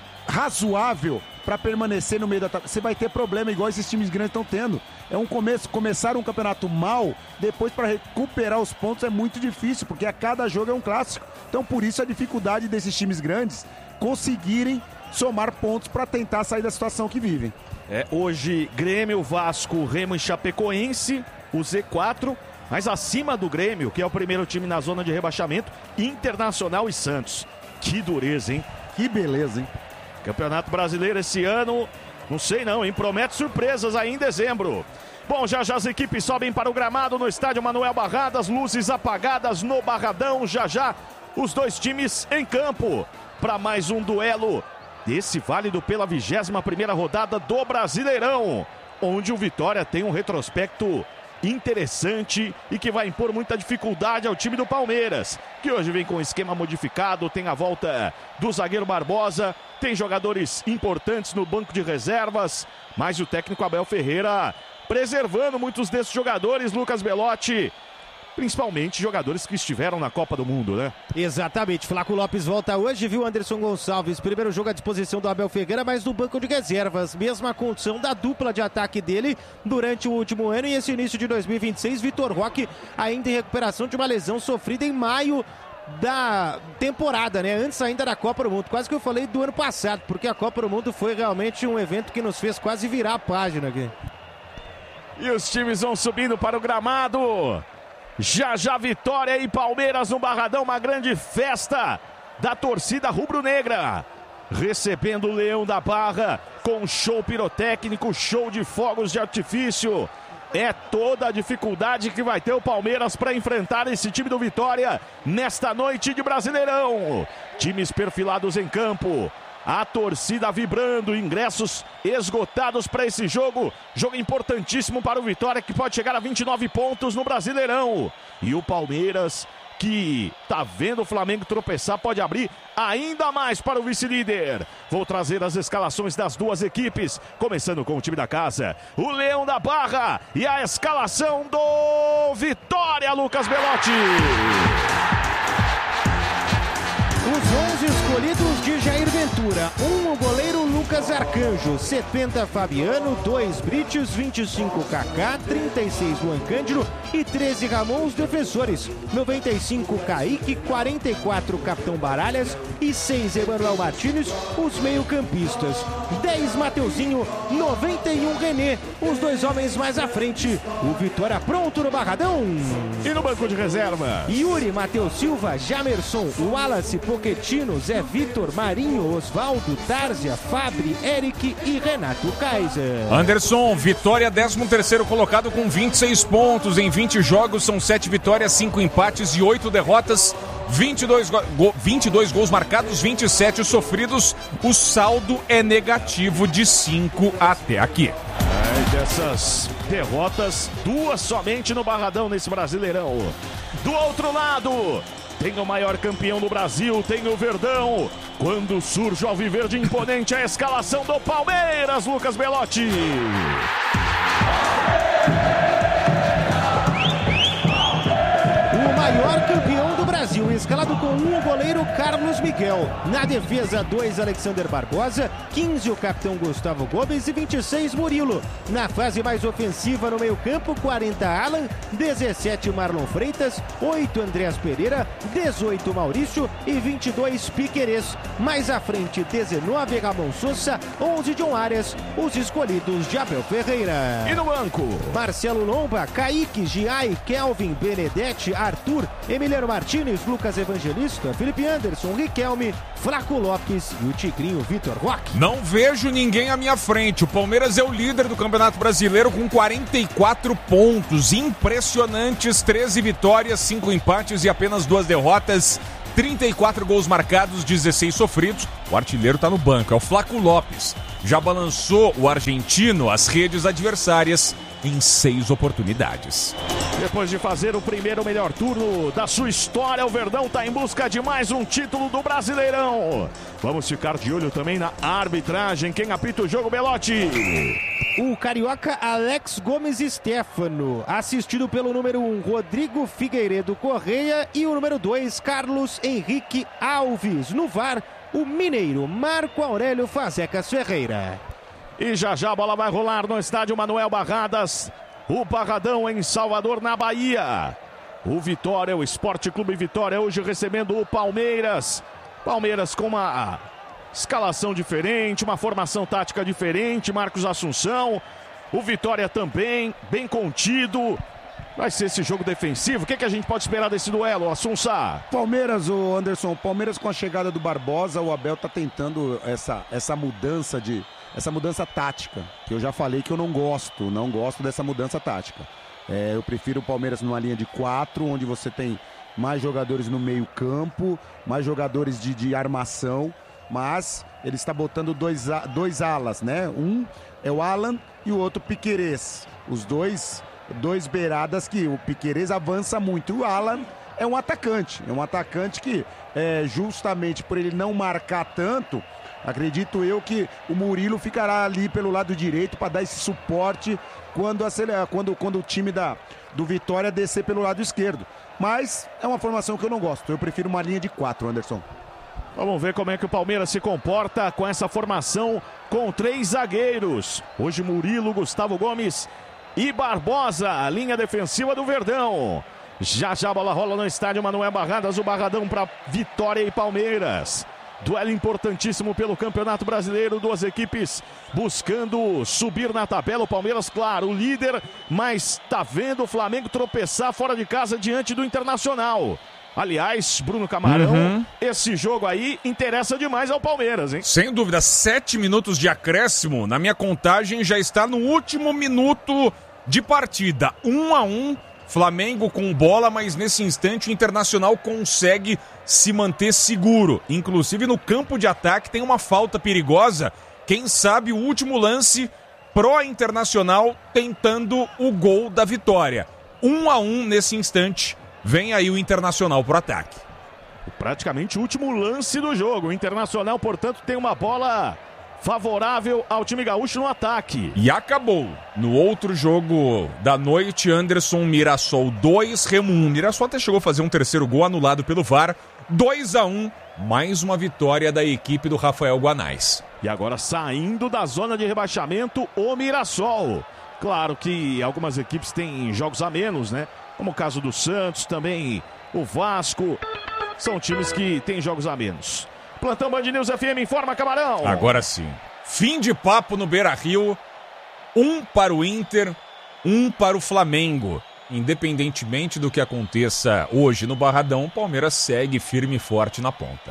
razoável para permanecer no meio da tabela, você vai ter problema igual esses times grandes estão tendo. É um começo, começar um campeonato mal, depois para recuperar os pontos é muito difícil, porque a cada jogo é um clássico. Então por isso a dificuldade desses times grandes conseguirem somar pontos para tentar sair da situação que vivem. É, hoje Grêmio, Vasco, Remo e Chapecoense, o Z quatro, mas acima do Grêmio, que é o primeiro time na zona de rebaixamento, Internacional e Santos. Que dureza, hein? Que beleza, hein? Campeonato Brasileiro esse ano, não sei não, hein? Promete surpresas aí em dezembro. Bom, já já as equipes sobem para o gramado no estádio Manuel Barradas, luzes apagadas no Barradão, já já os dois times em campo para mais um duelo desse válido pela vigésima primeira rodada do Brasileirão, onde o Vitória tem um retrospecto interessante e que vai impor muita dificuldade ao time do Palmeiras, que hoje vem com esquema modificado, tem a volta do zagueiro Barbosa, tem jogadores importantes no banco de reservas, mas o técnico Abel Ferreira preservando muitos desses jogadores, Lucas Belotti, principalmente jogadores que estiveram na Copa do Mundo, né? Exatamente, Flaco Lopes volta hoje, viu Anderson Gonçalves, primeiro jogo à disposição do Abel Ferreira, mas no banco de reservas, mesma condição da dupla de ataque dele durante o último ano e esse início de dois mil e vinte e seis, Vitor Roque ainda em recuperação de uma lesão sofrida em maio da temporada, né? Antes ainda da Copa do Mundo, quase que eu falei do ano passado, porque a Copa do Mundo foi realmente um evento que nos fez quase virar a página aqui. E os times vão subindo para o gramado. Já já Vitória e Palmeiras no Barradão, uma grande festa da torcida rubro-negra, recebendo o Leão da Barra com show pirotécnico, show de fogos de artifício. É toda a dificuldade que vai ter o Palmeiras para enfrentar esse time do Vitória nesta noite de Brasileirão. Times perfilados em campo, a torcida vibrando, ingressos esgotados para esse jogo. Jogo importantíssimo para o Vitória, que pode chegar a vinte e nove pontos no Brasileirão. E o Palmeiras, que tá vendo o Flamengo tropeçar, pode abrir ainda mais para o vice-líder. Vou trazer as escalações das duas equipes, começando com o time da casa, o Leão da Barra, e a escalação do Vitória, Lucas Belotti. Os onze escolhidos de Jair Ventura. Um, o goleiro Lucas Arcanjo. setenta, Fabiano. dois, Brites. vinte e cinco, Kaká. trinta e seis, Luan Cândido. E treze, Ramon, os defensores. noventa e cinco, Kaique. quarenta e quatro, Capitão Baralhas. E seis, Emanuel Martínez, os meio-campistas. dez, Mateuzinho. noventa e um, René. Os dois homens mais à frente. O Vitória pronto no Barradão. E no banco de reserva, Yuri, Matheus Silva, Jamerson, Wallace, Pochettino, Zé Vitor, Marinho, Osvaldo, Tárzia, Fabri, Eric e Renato Kaiser. Anderson, Vitória décimo terceiro colocado com vinte e seis pontos em vinte jogos, são sete vitórias, cinco empates e oito derrotas, vinte e dois, go- vinte e dois gols marcados, vinte e sete sofridos, o saldo é negativo de cinco até aqui. É, dessas derrotas, duas somente no Barradão nesse Brasileirão. Do outro lado, tem o maior campeão do Brasil, tem o Verdão. Quando surge o alviverde imponente, a escalação do Palmeiras, Lucas Belotti. O maior campeão do Brasil, escalado com um, o goleiro Carlos Miguel. Na defesa, dois, Alexander Barbosa, quinze, o capitão Gustavo Gomes e vinte e seis, Murilo. Na fase mais ofensiva no meio campo, quarenta, Alan, dezessete, Marlon Freitas, oito, Andreas Pereira, dezoito, Maurício e vinte e dois, Piquerez. Mais à frente, dezenove, Ramon Sousa, onze, John Arias, os escolhidos de Abel Ferreira. E no banco? Marcelo Lomba, Kaique, Giai, Kelvin, Benedetti, Arthur, Emiliano Martins, Lucas Evangelista, Felipe Anderson, Riquelme, Flaco Lopes e o Tigrinho Vitor Roque. Não vejo ninguém à minha frente. O Palmeiras é o líder do Campeonato Brasileiro com quarenta e quatro pontos. Impressionantes, treze vitórias, cinco empates e apenas duas derrotas. trinta e quatro gols marcados, dezesseis sofridos. O artilheiro está no banco, é o Flaco Lopes. Já balançou o argentino as redes adversárias em seis oportunidades. Depois de fazer o primeiro melhor turno da sua história, o Verdão está em busca de mais um título do Brasileirão. Vamos ficar de olho também na arbitragem. Quem apita o jogo, Belotti? O carioca Alex Gomes Stefano, assistido pelo número um, Rodrigo Figueiredo Correia, e o número dois, Carlos Henrique Alves. No V A R, o mineiro Marco Aurélio Fazecas Ferreira. E já já a bola vai rolar no estádio Manuel Barradas. O Barradão em Salvador, na Bahia. O Vitória, o Esporte Clube Vitória, hoje recebendo o Palmeiras. Palmeiras com uma escalação diferente, uma formação tática diferente. Marcos Assunção. O Vitória também, bem contido. Vai ser esse jogo defensivo. O que, que a gente pode esperar desse duelo, Assunção? Palmeiras, o Anderson, Palmeiras com a chegada do Barbosa, o Abel tá tentando essa, essa mudança de... Essa mudança tática, que eu já falei que eu não gosto, não gosto dessa mudança tática. É, eu prefiro o Palmeiras numa linha de quatro, onde você tem mais jogadores no meio campo, mais jogadores de, de armação, mas ele está botando dois, dois alas, né? Um é o Alan e o outro Piquerez. Os dois, dois beiradas que o Piquerez avança muito. O Alan é um atacante, é um atacante que é, justamente por ele não marcar tanto, acredito eu que o Murilo ficará ali pelo lado direito para dar esse suporte quando, acelera, quando, quando o time da, do Vitória descer pelo lado esquerdo. Mas é uma formação que eu não gosto. Eu prefiro uma linha de quatro, Anderson. Vamos ver como é que o Palmeiras se comporta com essa formação com três zagueiros. Hoje Murilo, Gustavo Gomes e Barbosa, a linha defensiva do Verdão. Já já a bola rola no estádio Manuel Barradas, o Barradão para Vitória e Palmeiras. Duelo importantíssimo pelo Campeonato Brasileiro, duas equipes buscando subir na tabela. O Palmeiras, claro, o líder, mas tá vendo o Flamengo tropeçar fora de casa diante do Internacional. Aliás, Bruno Camarão, uhum. esse jogo aí interessa demais ao Palmeiras, hein? Sem dúvida, sete minutos de acréscimo, na minha contagem já está no último minuto de partida. Um a um, Flamengo com bola, mas nesse instante o Internacional consegue se manter seguro. Inclusive no campo de ataque tem uma falta perigosa. Quem sabe o último lance pró-Internacional tentando o gol da vitória. Um a um nesse instante. Vem aí o Internacional pro ataque. Praticamente o último lance do jogo. O Internacional, portanto, tem uma bola favorável ao time gaúcho no ataque. E acabou. No outro jogo da noite, Anderson, Mirassol dois, Remo um. Mirassol até chegou a fazer um terceiro gol anulado pelo V A R. dois a um. Mais uma vitória da equipe do Rafael Guanais. E agora saindo da zona de rebaixamento, o Mirassol. Claro que algumas equipes têm jogos a menos, né? Como o caso do Santos, também o Vasco. São times que têm jogos a menos. Plantão Band News F M informa, Camarão. Agora sim. Fim de papo no Beira-Rio. Um para o Inter, um para o Flamengo. Independentemente do que aconteça hoje no Barradão, o Palmeiras segue firme e forte na ponta.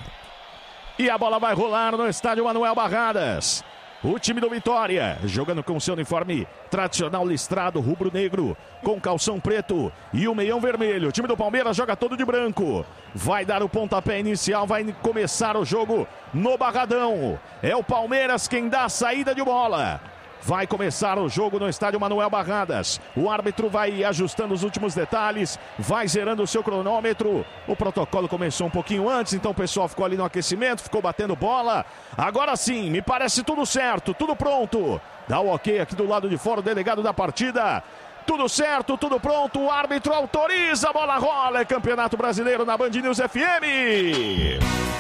E a bola vai rolar no estádio Manuel Barradas. O time do Vitória, jogando com seu uniforme tradicional listrado, rubro-negro, com calção preto e o meião vermelho. O time do Palmeiras joga todo de branco. Vai dar o pontapé inicial, vai começar o jogo no Barradão. É o Palmeiras quem dá a saída de bola. Vai começar o jogo no estádio Manuel Barradas. O árbitro vai ajustando os últimos detalhes, vai zerando o seu cronômetro. O protocolo começou um pouquinho antes, então o pessoal ficou ali no aquecimento, ficou batendo bola. Agora sim, me parece tudo certo, tudo pronto. Dá o ok aqui do lado de fora, o delegado da partida. Tudo certo, tudo pronto, o árbitro autoriza, a bola rola. É Campeonato Brasileiro na Band News F M.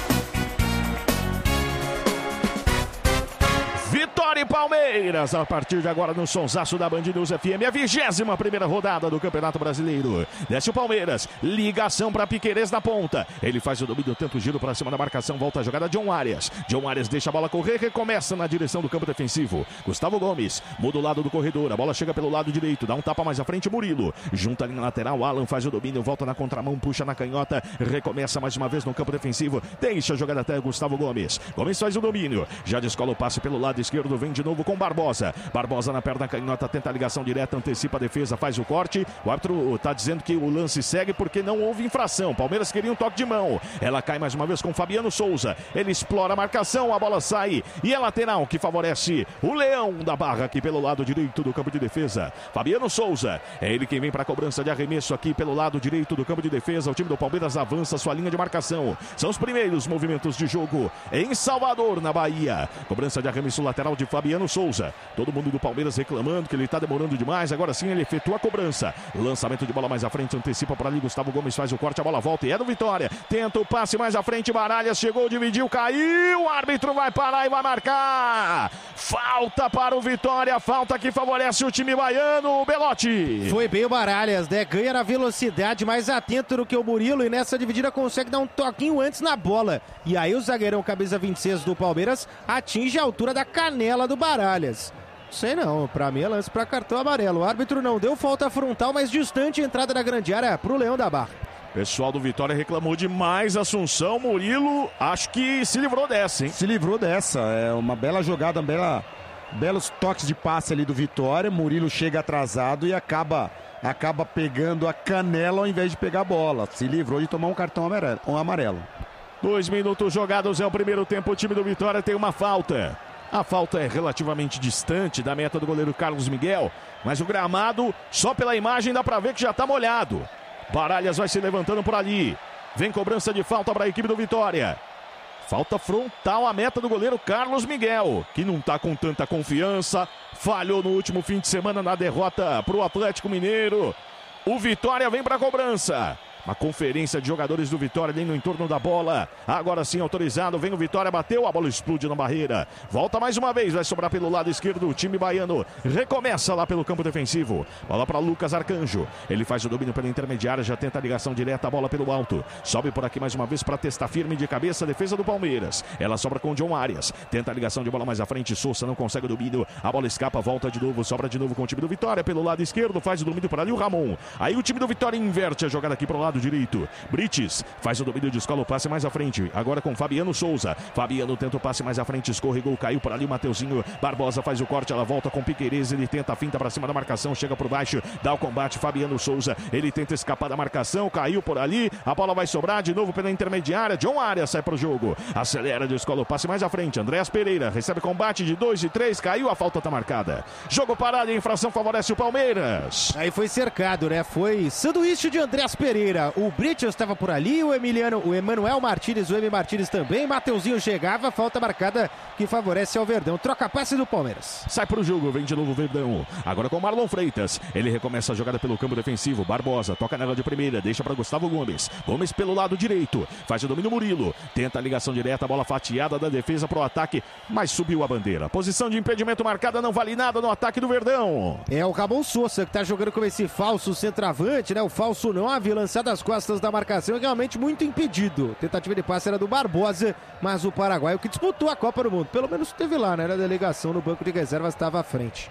Vitória e Palmeiras, a partir de agora no sonsaço da Band News F M, a vigésima primeira rodada do Campeonato Brasileiro. Desce o Palmeiras, ligação para Piquerez na ponta. Ele faz o domínio, tenta o giro para cima da marcação, volta a jogada John Arias. John Arias deixa a bola correr, recomeça na direção do campo defensivo. Gustavo Gomes, muda o lado do corredor, a bola chega pelo lado direito, dá um tapa mais à frente, Murilo. Junta ali na lateral, Alan faz o domínio, volta na contramão, puxa na canhota, recomeça mais uma vez no campo defensivo, deixa a jogada até Gustavo Gomes. Gomes faz o domínio, já descola o passe pelo lado esquerdo, vem de novo com Barbosa. Barbosa na perna canhota, tenta a ligação direta, antecipa a defesa, faz o corte. O árbitro está dizendo que o lance segue porque não houve infração. Palmeiras queria um toque de mão. Ela cai mais uma vez com Fabiano Souza. Ele explora a marcação, a bola sai. E é lateral que favorece o Leão da Barra aqui pelo lado direito do campo de defesa. Fabiano Souza. É ele quem vem para a cobrança de arremesso aqui pelo lado direito do campo de defesa. O time do Palmeiras avança sua linha de marcação. São os primeiros movimentos de jogo em Salvador, na Bahia. Cobrança de arremesso lateral de Fabiano Souza. Todo mundo do Palmeiras reclamando que ele está demorando demais. Agora sim ele efetua a cobrança. Lançamento de bola mais à frente, antecipa para ali. Gustavo Gomes faz o corte, a bola volta e é do Vitória. Tenta o passe mais à frente. Baralhas chegou, dividiu, caiu. O árbitro vai parar e vai marcar. Falta para o Vitória. Falta que favorece o time baiano. O Belotti. Foi bem o Baralhas, né? Ganha na velocidade, mais atento do que o Murilo. E nessa dividida consegue dar um toquinho antes na bola. E aí o zagueirão camisa vinte e seis do Palmeiras atinge a altura da canela do Baralhas. Sei não, pra mim é lance pra cartão amarelo. O árbitro não deu falta frontal, mas distante a entrada da grande área pro Leão da Barra. Pessoal do Vitória reclamou demais. Assunção, Murilo, acho que se livrou dessa, hein? Se livrou dessa, é uma bela jogada, uma bela, belos toques de passe ali do Vitória. Murilo chega atrasado e acaba, acaba pegando a canela ao invés de pegar a bola. Se livrou de tomar um cartão amarelo. Um amarelo. Dois minutos jogados, é o primeiro tempo. O time do Vitória tem uma falta. A falta é relativamente distante da meta do goleiro Carlos Miguel, mas o gramado, só pela imagem dá pra ver que já tá molhado. Baralhas vai se levantando por ali. Vem cobrança de falta para a equipe do Vitória. Falta frontal à meta do goleiro Carlos Miguel, que não tá com tanta confiança. Falhou no último fim de semana na derrota pro Atlético Mineiro. O Vitória vem pra cobrança. Uma conferência de jogadores do Vitória ali no entorno da bola. Agora sim autorizado, vem o Vitória, bateu, a bola explode na barreira. Volta mais uma vez, vai sobrar pelo lado esquerdo o time baiano. Recomeça lá pelo campo defensivo. Bola para Lucas Arcanjo. Ele faz o domínio pela intermediária, já tenta a ligação direta, a bola pelo alto. Sobe por aqui mais uma vez para testar firme de cabeça a defesa do Palmeiras. Ela sobra com o John Arias. Tenta a ligação de bola mais à frente, Souza não consegue o domínio. A bola escapa, volta de novo, sobra de novo com o time do Vitória. Pelo lado esquerdo, faz o domínio por ali o Ramon. Aí o time do Vitória inverte a jogada aqui pro lado direito. Brites faz o domínio de escola, o passe mais à frente. Agora com Fabiano Souza. Fabiano tenta o passe mais à frente, escorregou, caiu por ali o Mateuzinho. Barbosa faz o corte, ela volta com Piquerez. Ele tenta a finta pra cima da marcação, chega por baixo, dá o combate. Fabiano Souza, ele tenta escapar da marcação, caiu por ali. A bola vai sobrar de novo pela intermediária. John Arias sai pro jogo, acelera de escola, o passe mais à frente. Andréas Pereira recebe combate de dois e três, caiu, a falta tá marcada. Jogo parado e infração favorece o Palmeiras. Aí foi cercado, né? Foi sanduíche de Andréas Pereira. O Brites estava por ali, o Emiliano, o Emanuel Martínez, o M. Martínez também. Mateuzinho chegava, falta marcada que favorece ao Verdão. Troca passe do Palmeiras. Sai pro jogo, vem de novo o Verdão. Agora com Marlon Freitas. Ele recomeça a jogada pelo campo defensivo. Barbosa toca nela de primeira, deixa para Gustavo Gomes. Gomes pelo lado direito, faz o domínio Murilo. Tenta a ligação direta, a bola fatiada da defesa pro ataque, mas subiu a bandeira. Posição de impedimento marcada, não vale nada no ataque do Verdão. É o Ramon Souza que tá jogando com esse falso centroavante, né? O falso nove, lançado às costas da marcação, é realmente muito impedido. Tentativa de passe era do Barbosa, mas o paraguaio que disputou a Copa do Mundo, pelo menos esteve lá, né? Na delegação, no banco de reservas, estava à frente.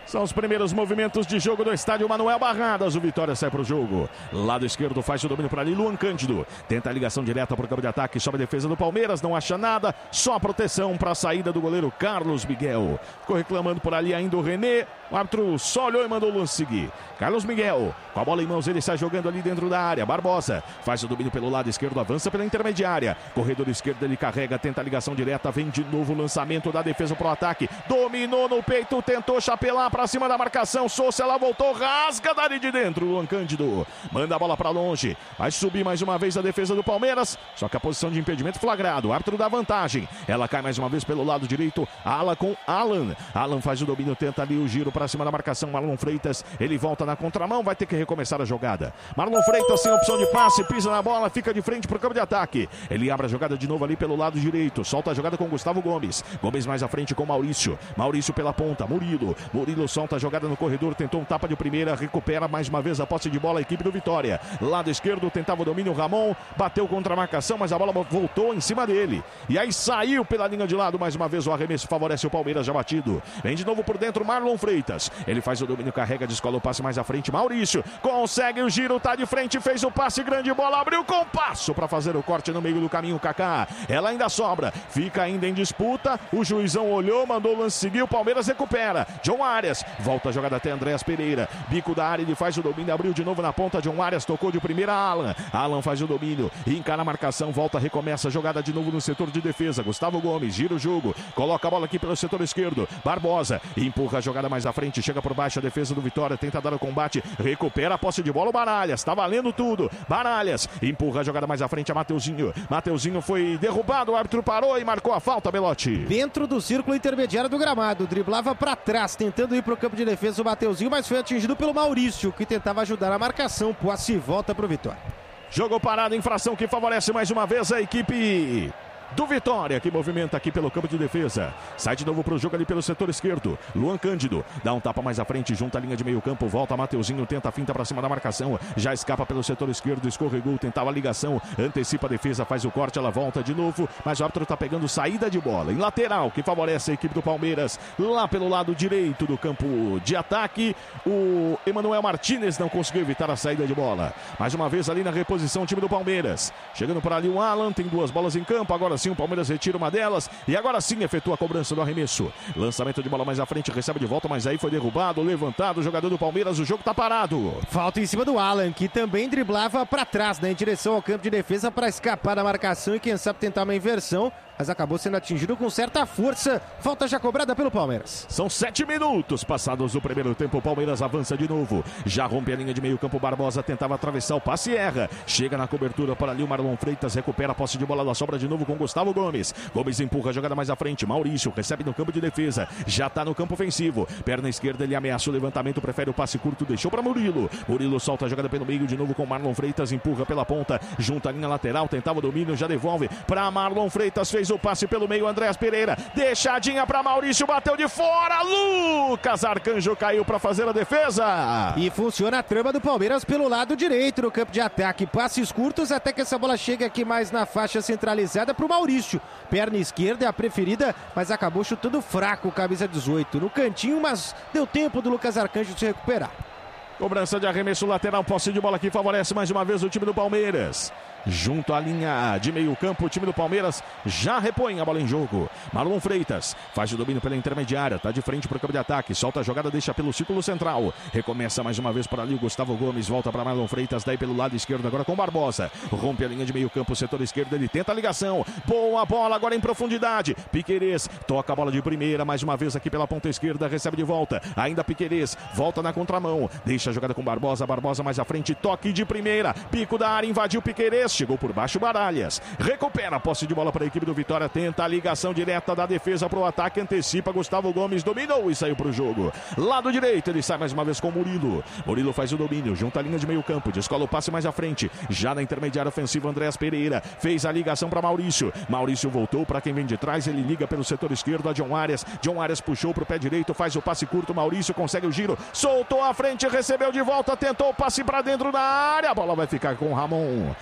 São os primeiros movimentos de jogo do estádio Manuel Barradas. O Vitória sai para o jogo. Lado esquerdo faz o domínio para ali. Luan Cândido tenta a ligação direta para o campo de ataque. Sobe a defesa do Palmeiras. Não acha nada. Só proteção para a saída do goleiro Carlos Miguel. Ficou reclamando por ali ainda o René. O árbitro só olhou e mandou o lance seguir. Carlos Miguel com a bola em mãos. Ele sai jogando ali dentro da área. Barbosa faz o domínio pelo lado esquerdo. Avança pela intermediária. Corredor esquerdo ele carrega. Tenta a ligação direta. Vem de novo o lançamento da defesa para o ataque. Dominou no peito. Tentou chapelar para cima da marcação. Souza, ela voltou, rasga dali de dentro. Luan Cândido manda a bola para longe. Vai subir mais uma vez a defesa do Palmeiras. Só que a posição de impedimento flagrado. O árbitro dá vantagem. Ela cai mais uma vez pelo lado direito. Ala com Alan. Alan faz o domínio, tenta ali o giro para cima da marcação. Marlon Freitas, ele volta na contramão. Vai ter que recomeçar a jogada. Marlon Freitas sem opção de passe. Pisa na bola, fica de frente para o campo de ataque. Ele abre a jogada de novo ali pelo lado direito. Solta a jogada com Gustavo Gomes. Gomes mais à frente com Maurício. Maurício pela ponta. Murilo. Murilo solta a jogada no corredor, tentou um tapa de primeira, recupera mais uma vez a posse de bola a equipe do Vitória. Lado esquerdo tentava o domínio, Ramon bateu contra a marcação, mas a bola voltou em cima dele. E aí saiu pela linha de lado, mais uma vez o arremesso favorece o Palmeiras já batido. Vem de novo por dentro Marlon Freitas. Ele faz o domínio, carrega, descola o passe mais à frente. Maurício consegue o giro, tá de frente, fez o passe, grande bola, abriu com passo para fazer o corte no meio do caminho, Kaká. Ela ainda sobra, fica ainda em disputa. O juizão olhou, mandou o lance seguir, o Palmeiras recupera. John Arias volta a jogada até Andréas Pereira. Bico da área, ele faz o domínio, abriu de novo na ponta. John Arias tocou de primeira, Alan. Alan faz o domínio, encara a marcação, volta, recomeça a jogada de novo no setor de defesa. Gustavo Gomes gira o jogo, coloca a bola aqui pelo setor esquerdo. Barbosa empurra a jogada mais à frente, chega por baixo a defesa do Vitória, tenta dar o combate, recupera a posse de bola. O Baralhas, tá valendo tudo. Baralhas empurra a jogada mais à frente a Mateuzinho. Mateuzinho foi derrubado, o árbitro parou e marcou a falta, Belotti. Dentro do círculo intermediário do gramado, driblava para trás, tentando ir para o campo de defesa o Mateuzinho, mas foi atingido pelo Maurício, que tentava ajudar a marcação. Posse volta para o Vitória. Jogo parado, infração que favorece mais uma vez a equipe do Vitória, que movimenta aqui pelo campo de defesa. Sai de novo pro jogo ali pelo setor esquerdo. Luan Cândido dá um tapa mais à frente, junta a linha de meio campo, volta Mateuzinho, tenta a finta pra cima da marcação, já escapa pelo setor esquerdo, escorregou, tentava a ligação, antecipa a defesa, faz o corte, ela volta de novo, mas o árbitro tá pegando saída de bola em lateral, que favorece a equipe do Palmeiras. Lá pelo lado direito do campo de ataque, o Emanuel Martinez não conseguiu evitar a saída de bola. Mais uma vez ali na reposição o time do Palmeiras. Chegando por ali o Alan, tem duas bolas em campo, agora sim o Palmeiras retira uma delas e agora sim efetua a cobrança do arremesso. Lançamento de bola mais à frente, recebe de volta, mas aí foi derrubado, levantado o jogador do Palmeiras, o jogo tá parado. Falta em cima do Alan, que também driblava para trás, né, em direção ao campo de defesa para escapar da marcação e quem sabe tentar uma inversão, mas acabou sendo atingido com certa força. Falta já cobrada pelo Palmeiras. São sete minutos passados do primeiro tempo. O Palmeiras avança de novo. Já rompe a linha de meio campo. Barbosa tentava atravessar o passe e erra. Chega na cobertura para ali o Marlon Freitas. Recupera a posse de bola da sobra de novo com Gustavo Gomes. Gomes empurra a jogada mais à frente. Maurício recebe no campo de defesa. Já está no campo ofensivo. Perna esquerda, ele ameaça o levantamento. Prefere o passe curto. Deixou para Murilo. Murilo solta a jogada pelo meio de novo com Marlon Freitas. Empurra pela ponta. Junta a linha lateral. Tentava o domínio. Já devolve para Marlon Freitas. Fez o passe pelo meio, Andréas Pereira, deixadinha para Maurício, bateu de fora, Lucas Arcanjo caiu para fazer a defesa. E funciona a trama do Palmeiras pelo lado direito no campo de ataque, passes curtos até que essa bola chegue aqui mais na faixa centralizada para o Maurício. Perna esquerda é a preferida, mas acabou chutando fraco, camisa dezoito, no cantinho, mas deu tempo do Lucas Arcanjo se recuperar. Cobrança de arremesso lateral, posse de bola que favorece mais uma vez o time do Palmeiras. Junto à linha de meio campo, o time do Palmeiras já repõe a bola em jogo. Marlon Freitas faz o domínio pela intermediária, tá de frente para o campo de ataque, solta a jogada, deixa pelo círculo central. Recomeça mais uma vez por ali o Gustavo Gomes, volta para Marlon Freitas, daí pelo lado esquerdo agora com Barbosa. Rompe a linha de meio campo, setor esquerdo, ele tenta a ligação. Boa bola agora em profundidade. Piquerez toca a bola de primeira, mais uma vez aqui pela ponta esquerda, recebe de volta. Ainda Piquerez, volta na contramão, deixa a jogada com Barbosa, Barbosa mais à frente, toque de primeira, pico da área, invadiu Piquerez. Chegou por baixo Baralhas. Recupera a posse de bola para a equipe do Vitória. Tenta a ligação direta da defesa para o ataque. Antecipa Gustavo Gomes. Dominou e saiu para o jogo. Lado direito. Ele sai mais uma vez com Murilo. Murilo faz o domínio. Junta a linha de meio campo. Descola o passe mais à frente. Já na intermediária ofensiva, Andréas Pereira. Fez a ligação para Maurício. Maurício voltou para quem vem de trás. Ele liga pelo setor esquerdo a John Arias. John Arias puxou para o pé direito. Faz o passe curto. Maurício consegue o giro. Soltou a frente. Recebeu de volta. Tentou o passe para dentro da área. A bola vai ficar com o Ramon. Faz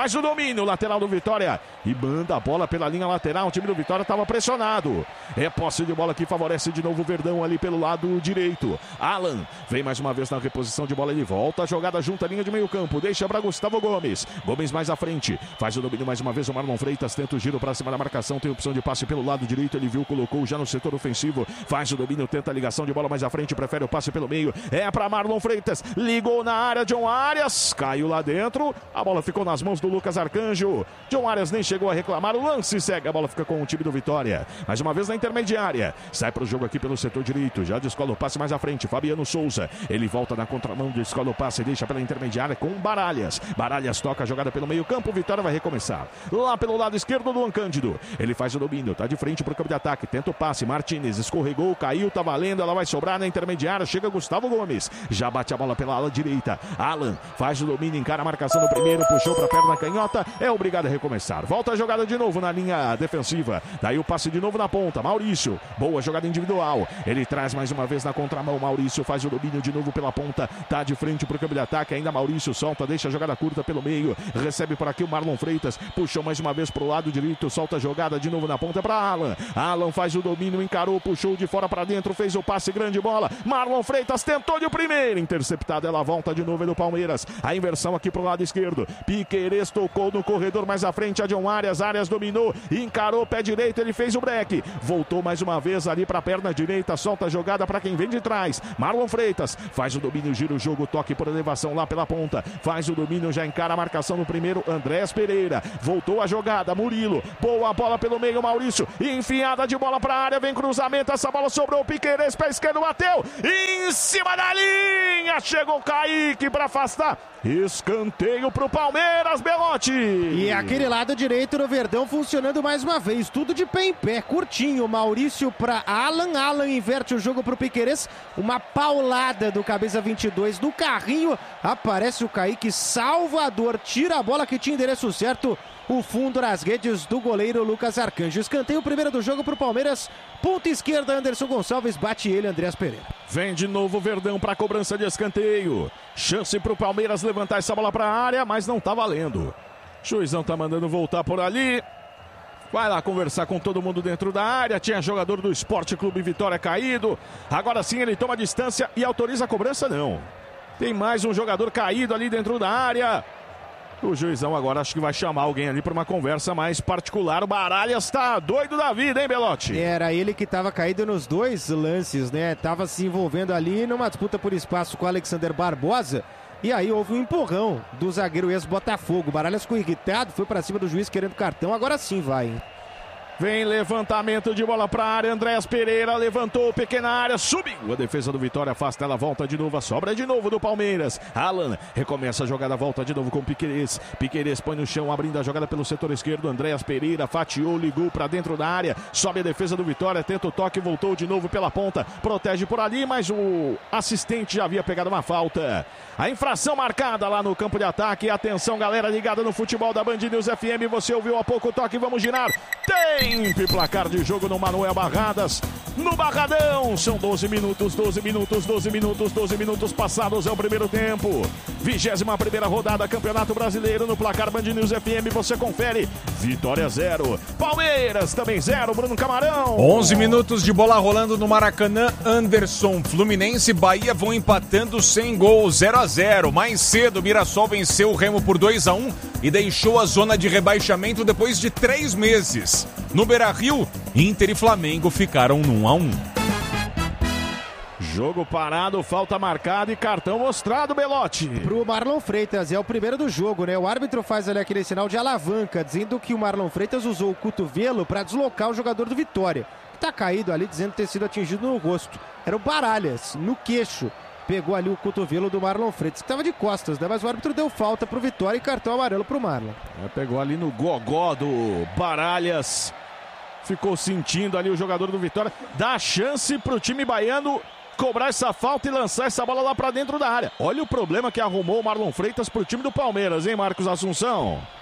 faz o domínio, lateral do Vitória e manda a bola pela linha lateral. O time do Vitória estava pressionado. É posse de bola que favorece de novo o Verdão ali pelo lado direito. Alan vem mais uma vez na reposição de bola, ele volta, a jogada junta a linha de meio campo, deixa para Gustavo Gomes. Gomes mais à frente, faz o domínio mais uma vez o Marlon Freitas, tenta o giro para cima da marcação, tem opção de passe pelo lado direito, ele viu, colocou já no setor ofensivo, faz o domínio, tenta a ligação de bola mais à frente, prefere o passe pelo meio, é para Marlon Freitas, ligou na área, John Arias, caiu lá dentro, a bola ficou nas mãos do Lucas Arcanjo, John Arias nem chegou a reclamar, o lance segue, a bola fica com o time do Vitória, mais uma vez na intermediária, sai para o jogo aqui pelo setor direito, já descola o passe mais à frente, Fabiano Souza, ele volta na contramão, descola o passe, deixa pela intermediária com Baralhas, Baralhas toca a jogada pelo meio campo, Vitória vai recomeçar, lá pelo lado esquerdo do Cândido, ele faz o domínio, tá de frente pro campo de ataque, tenta o passe, Martínez escorregou, caiu, tá valendo, ela vai sobrar na intermediária, chega Gustavo Gomes, já bate a bola pela ala direita, Alan faz o domínio, encara a marcação do primeiro, puxou pra perna canhota, é obrigado a recomeçar, volta a jogada de novo na linha defensiva, daí o passe de novo na ponta, Maurício, boa jogada individual, ele traz mais uma vez na contramão, Maurício faz o domínio de novo pela ponta, tá de frente pro campo de ataque, ainda Maurício solta, deixa a jogada curta pelo meio, recebe por aqui o Marlon Freitas, puxou mais uma vez pro lado direito, solta a jogada de novo na ponta para Alan, Alan faz o domínio, encarou, puxou de fora para dentro, fez o passe, grande bola, Marlon Freitas tentou de primeira, interceptada, ela volta de novo do Palmeiras, a inversão aqui pro lado esquerdo, Piquerez tocou no corredor mais à frente, a John Arias, Arias dominou, encarou, pé direito, ele fez o break, voltou mais uma vez ali para a perna direita, solta a jogada para quem vem de trás, Marlon Freitas faz o domínio, gira o jogo, toque por elevação lá pela ponta, faz o domínio, já encara a marcação no primeiro, Andrés Pereira, voltou a jogada, Murilo, boa bola pelo meio, Maurício, enfiada de bola para a área, vem cruzamento, essa bola sobrou, Piquerez, pé esquerdo, bateu, em cima da linha, chegou o Kaique para afastar, escanteio pro Palmeiras, Belotti. E aquele lado direito do Verdão funcionando mais uma vez, tudo de pé em pé, curtinho, Maurício para Alan, Alan inverte o jogo pro Piquerez, uma paulada do camisa vinte e dois do carrinho, aparece o Kaique Salvador, tira a bola que tinha endereço certo, o fundo nas redes do goleiro Lucas Arcanjo. Escanteio primeiro do jogo pro Palmeiras, ponta esquerda, Anderson Gonçalves, bate ele, Andreas Pereira. Vem de novo o Verdão para cobrança de escanteio, chance pro Palmeiras levantar essa bola para a área, mas não tá valendo. Juizão tá mandando voltar por ali. Vai lá conversar com todo mundo dentro da área. Tinha jogador do Esporte Clube Vitória caído. Agora sim ele toma distância e autoriza a cobrança, não. Tem mais um jogador caído ali dentro da área. O juizão agora acho que vai chamar alguém ali para uma conversa mais particular. O Baralhas tá doido da vida, hein, Belotti? Era ele que estava caído nos dois lances, né? Tava se envolvendo ali numa disputa por espaço com o Alexander Barbosa. E aí houve um empurrão do zagueiro ex-Botafogo. O Baralhas ficou irritado, foi para cima do juiz querendo cartão. Agora sim vai, hein? Vem levantamento de bola para a área, Andrés Pereira levantou, pequena área, subiu. A defesa do Vitória afasta, ela volta de novo, a sobra de novo do Palmeiras. Alan recomeça a jogada, volta de novo com Piquerez. Piquerez põe no chão, abrindo a jogada pelo setor esquerdo. Andrés Pereira fatiou, ligou para dentro da área, sobe a defesa do Vitória, tenta o toque, voltou de novo pela ponta, protege por ali, mas o assistente já havia pegado uma falta. A infração marcada lá no campo de ataque. Atenção, galera ligada no futebol da Band News F M, você ouviu há pouco o toque, vamos girar. Tem! E placar de jogo no Manuel Barradas, no Barradão, são doze minutos, doze minutos, doze minutos, doze minutos passados, é o primeiro tempo, vigésima primeira rodada, Campeonato Brasileiro, no placar Band News F M, você confere, Vitória zero, Palmeiras também zero, Bruno Camarão. onze minutos de bola rolando no Maracanã, Anderson, Fluminense e Bahia vão empatando sem gol, zero a zero, mais cedo, Mirassol venceu o Remo por dois a um e deixou a zona de rebaixamento depois de três meses. No Beira-Rio, Inter e Flamengo ficaram no um a um. Jogo parado, falta marcada e cartão mostrado, Belotti. Pro Marlon Freitas, é o primeiro do jogo, né? O árbitro faz ali aquele sinal de alavanca, dizendo que o Marlon Freitas usou o cotovelo para deslocar o jogador do Vitória, que tá caído ali, dizendo ter sido atingido no rosto. Era o Baralhas, no queixo. Pegou ali o cotovelo do Marlon Freitas, que estava de costas, né? Mas o árbitro deu falta pro Vitória e cartão amarelo pro Marlon. É, pegou ali no gogó do Baralhas. Ficou sentindo ali o jogador do Vitória. Dá chance pro time baiano cobrar essa falta e lançar essa bola lá pra dentro da área. Olha o problema que arrumou o Marlon Freitas pro time do Palmeiras, hein, Marcos Assunção?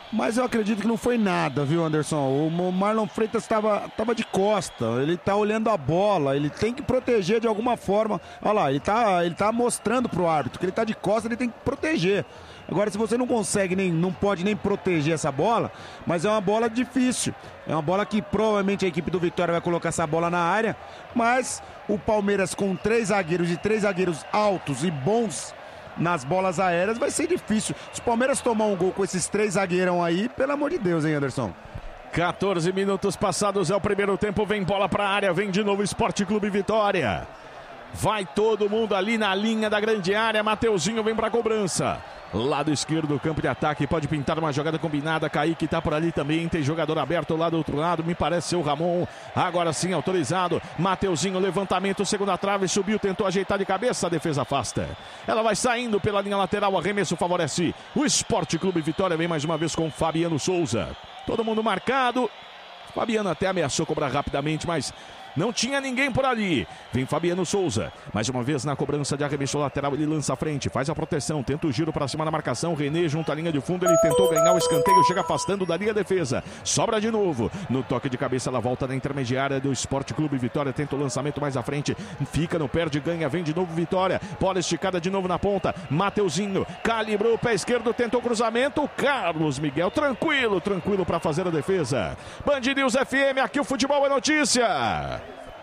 Mas eu acredito que não foi nada, viu, Anderson? O Marlon Freitas estava tava de costa, ele tá olhando a bola, ele tem que proteger de alguma forma. Olha lá, ele tá, ele tá mostrando pro árbitro que ele tá de costa, ele tem que proteger. Agora, se você não consegue, nem, não pode nem proteger essa bola, mas é uma bola difícil. É uma bola que provavelmente a equipe do Vitória vai colocar essa bola na área, mas o Palmeiras com três zagueiros e três zagueiros altos e bons nas bolas aéreas vai ser difícil. Se o Palmeiras tomar um gol com esses três zagueirão aí, pelo amor de Deus, hein, Anderson? quatorze minutos passados, é o primeiro tempo, vem bola pra área, vem de novo Esporte Clube Vitória. Vai todo mundo ali na linha da grande área, Mateuzinho vem pra cobrança. Lado esquerdo do campo de ataque, pode pintar uma jogada combinada, Kaique tá por ali também, tem jogador aberto lá do outro lado, me parece ser o Ramon, agora sim autorizado, Mateuzinho, levantamento, segunda trave, subiu, tentou ajeitar de cabeça, a defesa afasta. Ela vai saindo pela linha lateral, arremesso favorece o Esporte Clube Vitória, vem mais uma vez com Fabiano Souza. Todo mundo marcado, Fabiano até ameaçou cobrar rapidamente, mas não tinha ninguém por ali. Vem Fabiano Souza. Mais uma vez na cobrança de arremesso lateral. Ele lança a frente, faz a proteção. Tenta o giro para cima da marcação. René junto à linha de fundo. Ele tentou ganhar o escanteio. Chega afastando da linha defesa. Sobra de novo. No toque de cabeça, ela volta na intermediária do Esporte Clube Vitória. Tenta o lançamento mais à frente. Fica no perde, ganha. Vem de novo Vitória. Bola esticada de novo na ponta. Mateuzinho calibrou o pé esquerdo. Tentou o cruzamento. Carlos Miguel. Tranquilo, tranquilo para fazer a defesa. Band News F M. Aqui o futebol é notícia.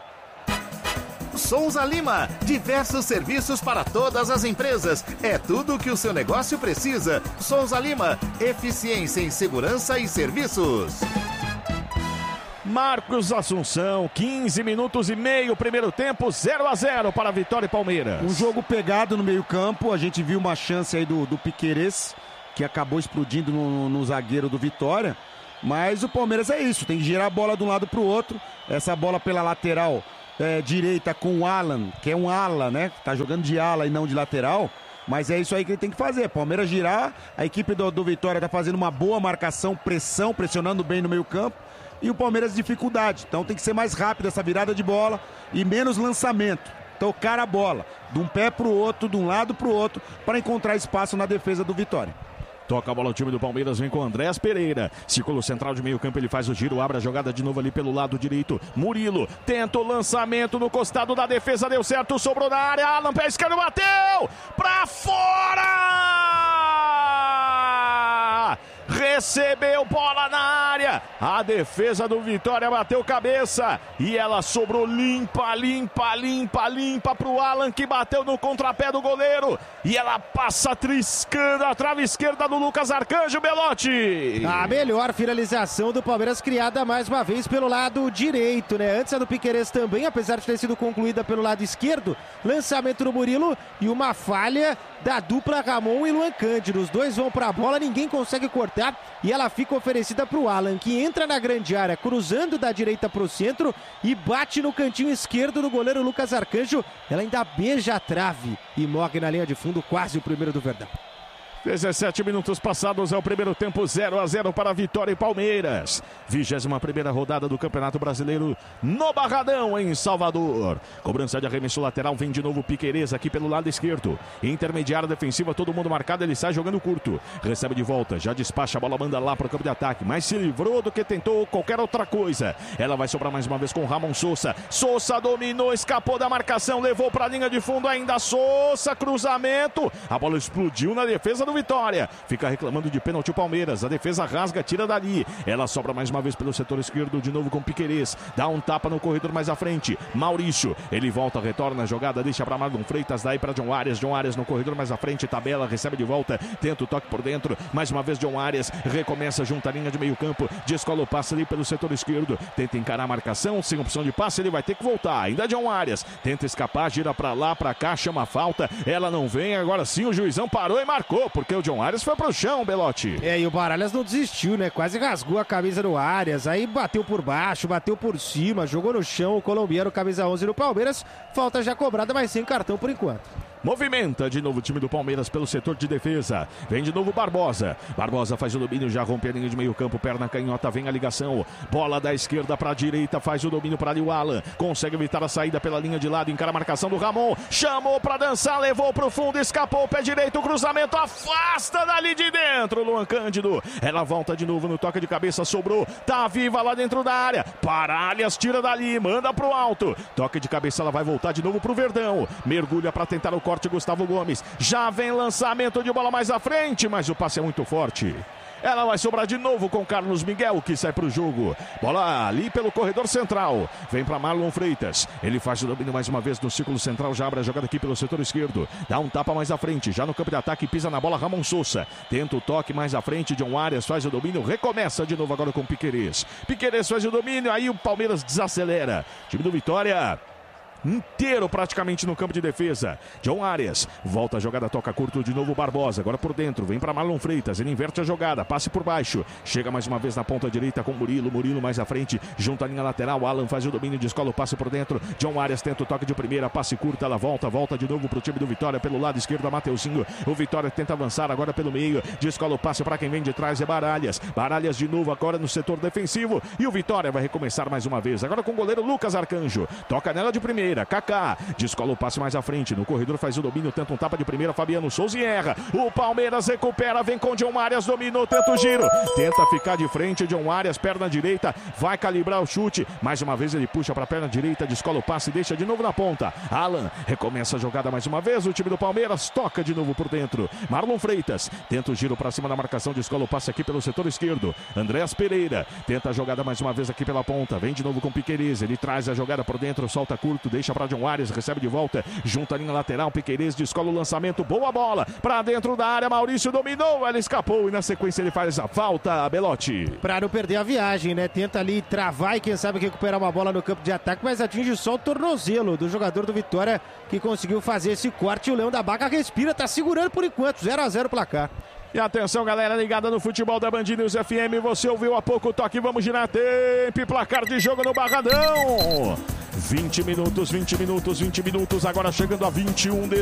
Souza Lima, diversos serviços para todas as empresas. É tudo o que o seu negócio precisa. Souza Lima, eficiência em segurança e serviços. Marcos Assunção, quinze minutos e meio, primeiro tempo, zero a zero para Vitória e Palmeiras. Um jogo pegado no meio campo, a gente viu uma chance aí do, do Piquerez, que acabou explodindo no, no zagueiro do Vitória. Mas o Palmeiras é isso, tem que girar a bola de um lado para o outro. Essa bola pela lateral É, direita com o Alan, que é um ala, né? Tá jogando de ala e não de lateral. Mas é isso aí que ele tem que fazer. Palmeiras girar, a equipe do, do Vitória tá fazendo uma boa marcação, pressão, pressionando bem no meio campo. E o Palmeiras dificuldade. Então tem que ser mais rápido essa virada de bola e menos lançamento. Tocar a bola de um pé pro outro, de um lado pro outro, para encontrar espaço na defesa do Vitória. Toca a bola o time do Palmeiras, vem com o Andrés Pereira. Círculo central de meio campo, ele faz o giro, abre a jogada de novo ali pelo lado direito. Murilo tenta o lançamento no costado da defesa, deu certo, sobrou na área. Alan, pé esquerdo, bateu! Pra fora! Recebeu bola na área. A defesa do Vitória bateu cabeça. E ela sobrou limpa, limpa, limpa, limpa pro Alan, que bateu no contrapé do goleiro. E ela passa triscando a trave esquerda do Lucas Arcanjo, Belotti. A melhor finalização do Palmeiras, criada mais uma vez pelo lado direito, né? Antes a do Piquerez também, apesar de ter sido concluída pelo lado esquerdo. Lançamento do Murilo e uma falha da dupla Ramon e Luan Cândido. Os dois vão pra bola, ninguém consegue cortar. E ela fica oferecida para o Alan, que entra na grande área, cruzando da direita para o centro e bate no cantinho esquerdo do goleiro Lucas Arcanjo. Ela ainda beija a trave e morre na linha de fundo, quase o primeiro do Verdão. dezessete minutos passados, é o primeiro tempo, zero a zero para Vitória e Palmeiras. vigésima primeira rodada do Campeonato Brasileiro no Barradão, em Salvador. Cobrança de arremesso lateral, vem de novo Piquerez aqui pelo lado esquerdo. Intermediária defensiva, todo mundo marcado, ele sai jogando curto. Recebe de volta, já despacha a bola, manda lá para o campo de ataque, mas se livrou do que tentou qualquer outra coisa. Ela vai sobrar mais uma vez com o Ramon Souza. Souza dominou, escapou da marcação, levou para a linha de fundo ainda Souza, cruzamento. A bola explodiu na defesa do Vitória. Fica reclamando de pênalti o Palmeiras. A defesa rasga, tira dali. Ela sobra mais uma vez pelo setor esquerdo, de novo com Piquerez. Dá um tapa no corredor mais à frente. Maurício, ele volta, retorna a jogada, deixa para Marlon Freitas, daí para John Arias. John Arias no corredor mais à frente, tabela, recebe de volta, tenta o toque por dentro. Mais uma vez John Arias, recomeça junto à linha de meio campo, descola o passe ali pelo setor esquerdo, tenta encarar a marcação, sem opção de passe, ele vai ter que voltar. Ainda John Arias, tenta escapar, gira para lá, para cá, chama a falta. Ela não vem, agora sim o juizão parou e marcou, porque o John Arias foi pro chão, Belotti. É, e o Baralhas não desistiu, né? Quase rasgou a camisa do Arias, aí bateu por baixo, bateu por cima, jogou no chão o colombiano, camisa onze do Palmeiras. Falta já cobrada, mas sem cartão por enquanto. Movimenta de novo o time do Palmeiras pelo setor de defesa. Vem de novo Barbosa. Barbosa faz o domínio, já rompe a linha de meio campo, perna canhota, vem a ligação. Bola da esquerda para a direita, faz o domínio para ali o Alan. Consegue evitar a saída pela linha de lado, encara a marcação do Ramon. Chamou para dançar, levou para o fundo, escapou, pé direito, cruzamento, afasta dali de dentro. Luan Cândido. Ela volta de novo no toque de cabeça, sobrou. Tá viva lá dentro da área. Paralhas, tira dali, manda pro alto. Toque de cabeça, ela vai voltar de novo pro Verdão. Mergulha para tentar o corte. Gustavo Gomes, já vem lançamento de bola mais à frente, mas o passe é muito forte. Ela vai sobrar de novo com Carlos Miguel, que sai para o jogo. Bola ali pelo corredor central. Vem para Marlon Freitas. Ele faz o domínio mais uma vez no círculo central. Já abre a jogada aqui pelo setor esquerdo. Dá um tapa mais à frente. Já no campo de ataque, pisa na bola Ramon Sousa. Tenta o toque mais à frente. John Arias faz o domínio. Recomeça de novo agora com Piquerez. Piquerez faz o domínio. Aí o Palmeiras desacelera. Time do Vitória inteiro praticamente no campo de defesa. John Arias volta a jogada, toca curto de novo Barbosa, agora por dentro, vem para Marlon Freitas, ele inverte a jogada, passe por baixo, chega mais uma vez na ponta direita com Murilo, Murilo mais à frente, junta a linha lateral, Alan faz o domínio, descola o passe por dentro, John Arias tenta o toque de primeira, passe curta, ela volta, volta de novo pro time do Vitória, pelo lado esquerdo, Mateuzinho, o Vitória tenta avançar agora pelo meio, descola o passe para quem vem de trás, é Baralhas, Baralhas de novo agora no setor defensivo, e o Vitória vai recomeçar mais uma vez, agora com o goleiro Lucas Arcanjo, toca nela de primeira, Kaká, descola o passe mais à frente, no corredor faz o domínio, tenta um tapa de primeira, Fabiano Souza e erra, o Palmeiras recupera, vem com John Arias, dominou, tenta o giro, tenta ficar de frente, John Arias, perna direita, vai calibrar o chute, mais uma vez ele puxa para a perna direita, descola o passe, deixa de novo na ponta, Alan, recomeça a jogada mais uma vez, o time do Palmeiras toca de novo por dentro, Marlon Freitas, tenta o giro para cima da marcação, descola o passe aqui pelo setor esquerdo, Andréas Pereira, tenta a jogada mais uma vez aqui pela ponta, vem de novo com Piquerez, ele traz a jogada por dentro, solta curto, deixa para John Arias, recebe de volta, junta a linha lateral, Piquerez descola o lançamento, boa bola, para dentro da área, Maurício dominou, ela escapou e na sequência ele faz a falta, Belotti. Pra não perder a viagem, né? Tenta ali travar e quem sabe recuperar uma bola no campo de ataque, mas atinge só o tornozelo do jogador do Vitória que conseguiu fazer esse corte. O Leão da Baca respira, tá segurando por enquanto, zero a zero placar. E atenção, galera ligada no futebol da Band News F M, você ouviu há pouco o toque, vamos girar tempo e placar de jogo no Barradão. vinte minutos, vinte minutos, vinte minutos, agora chegando a vinte e um de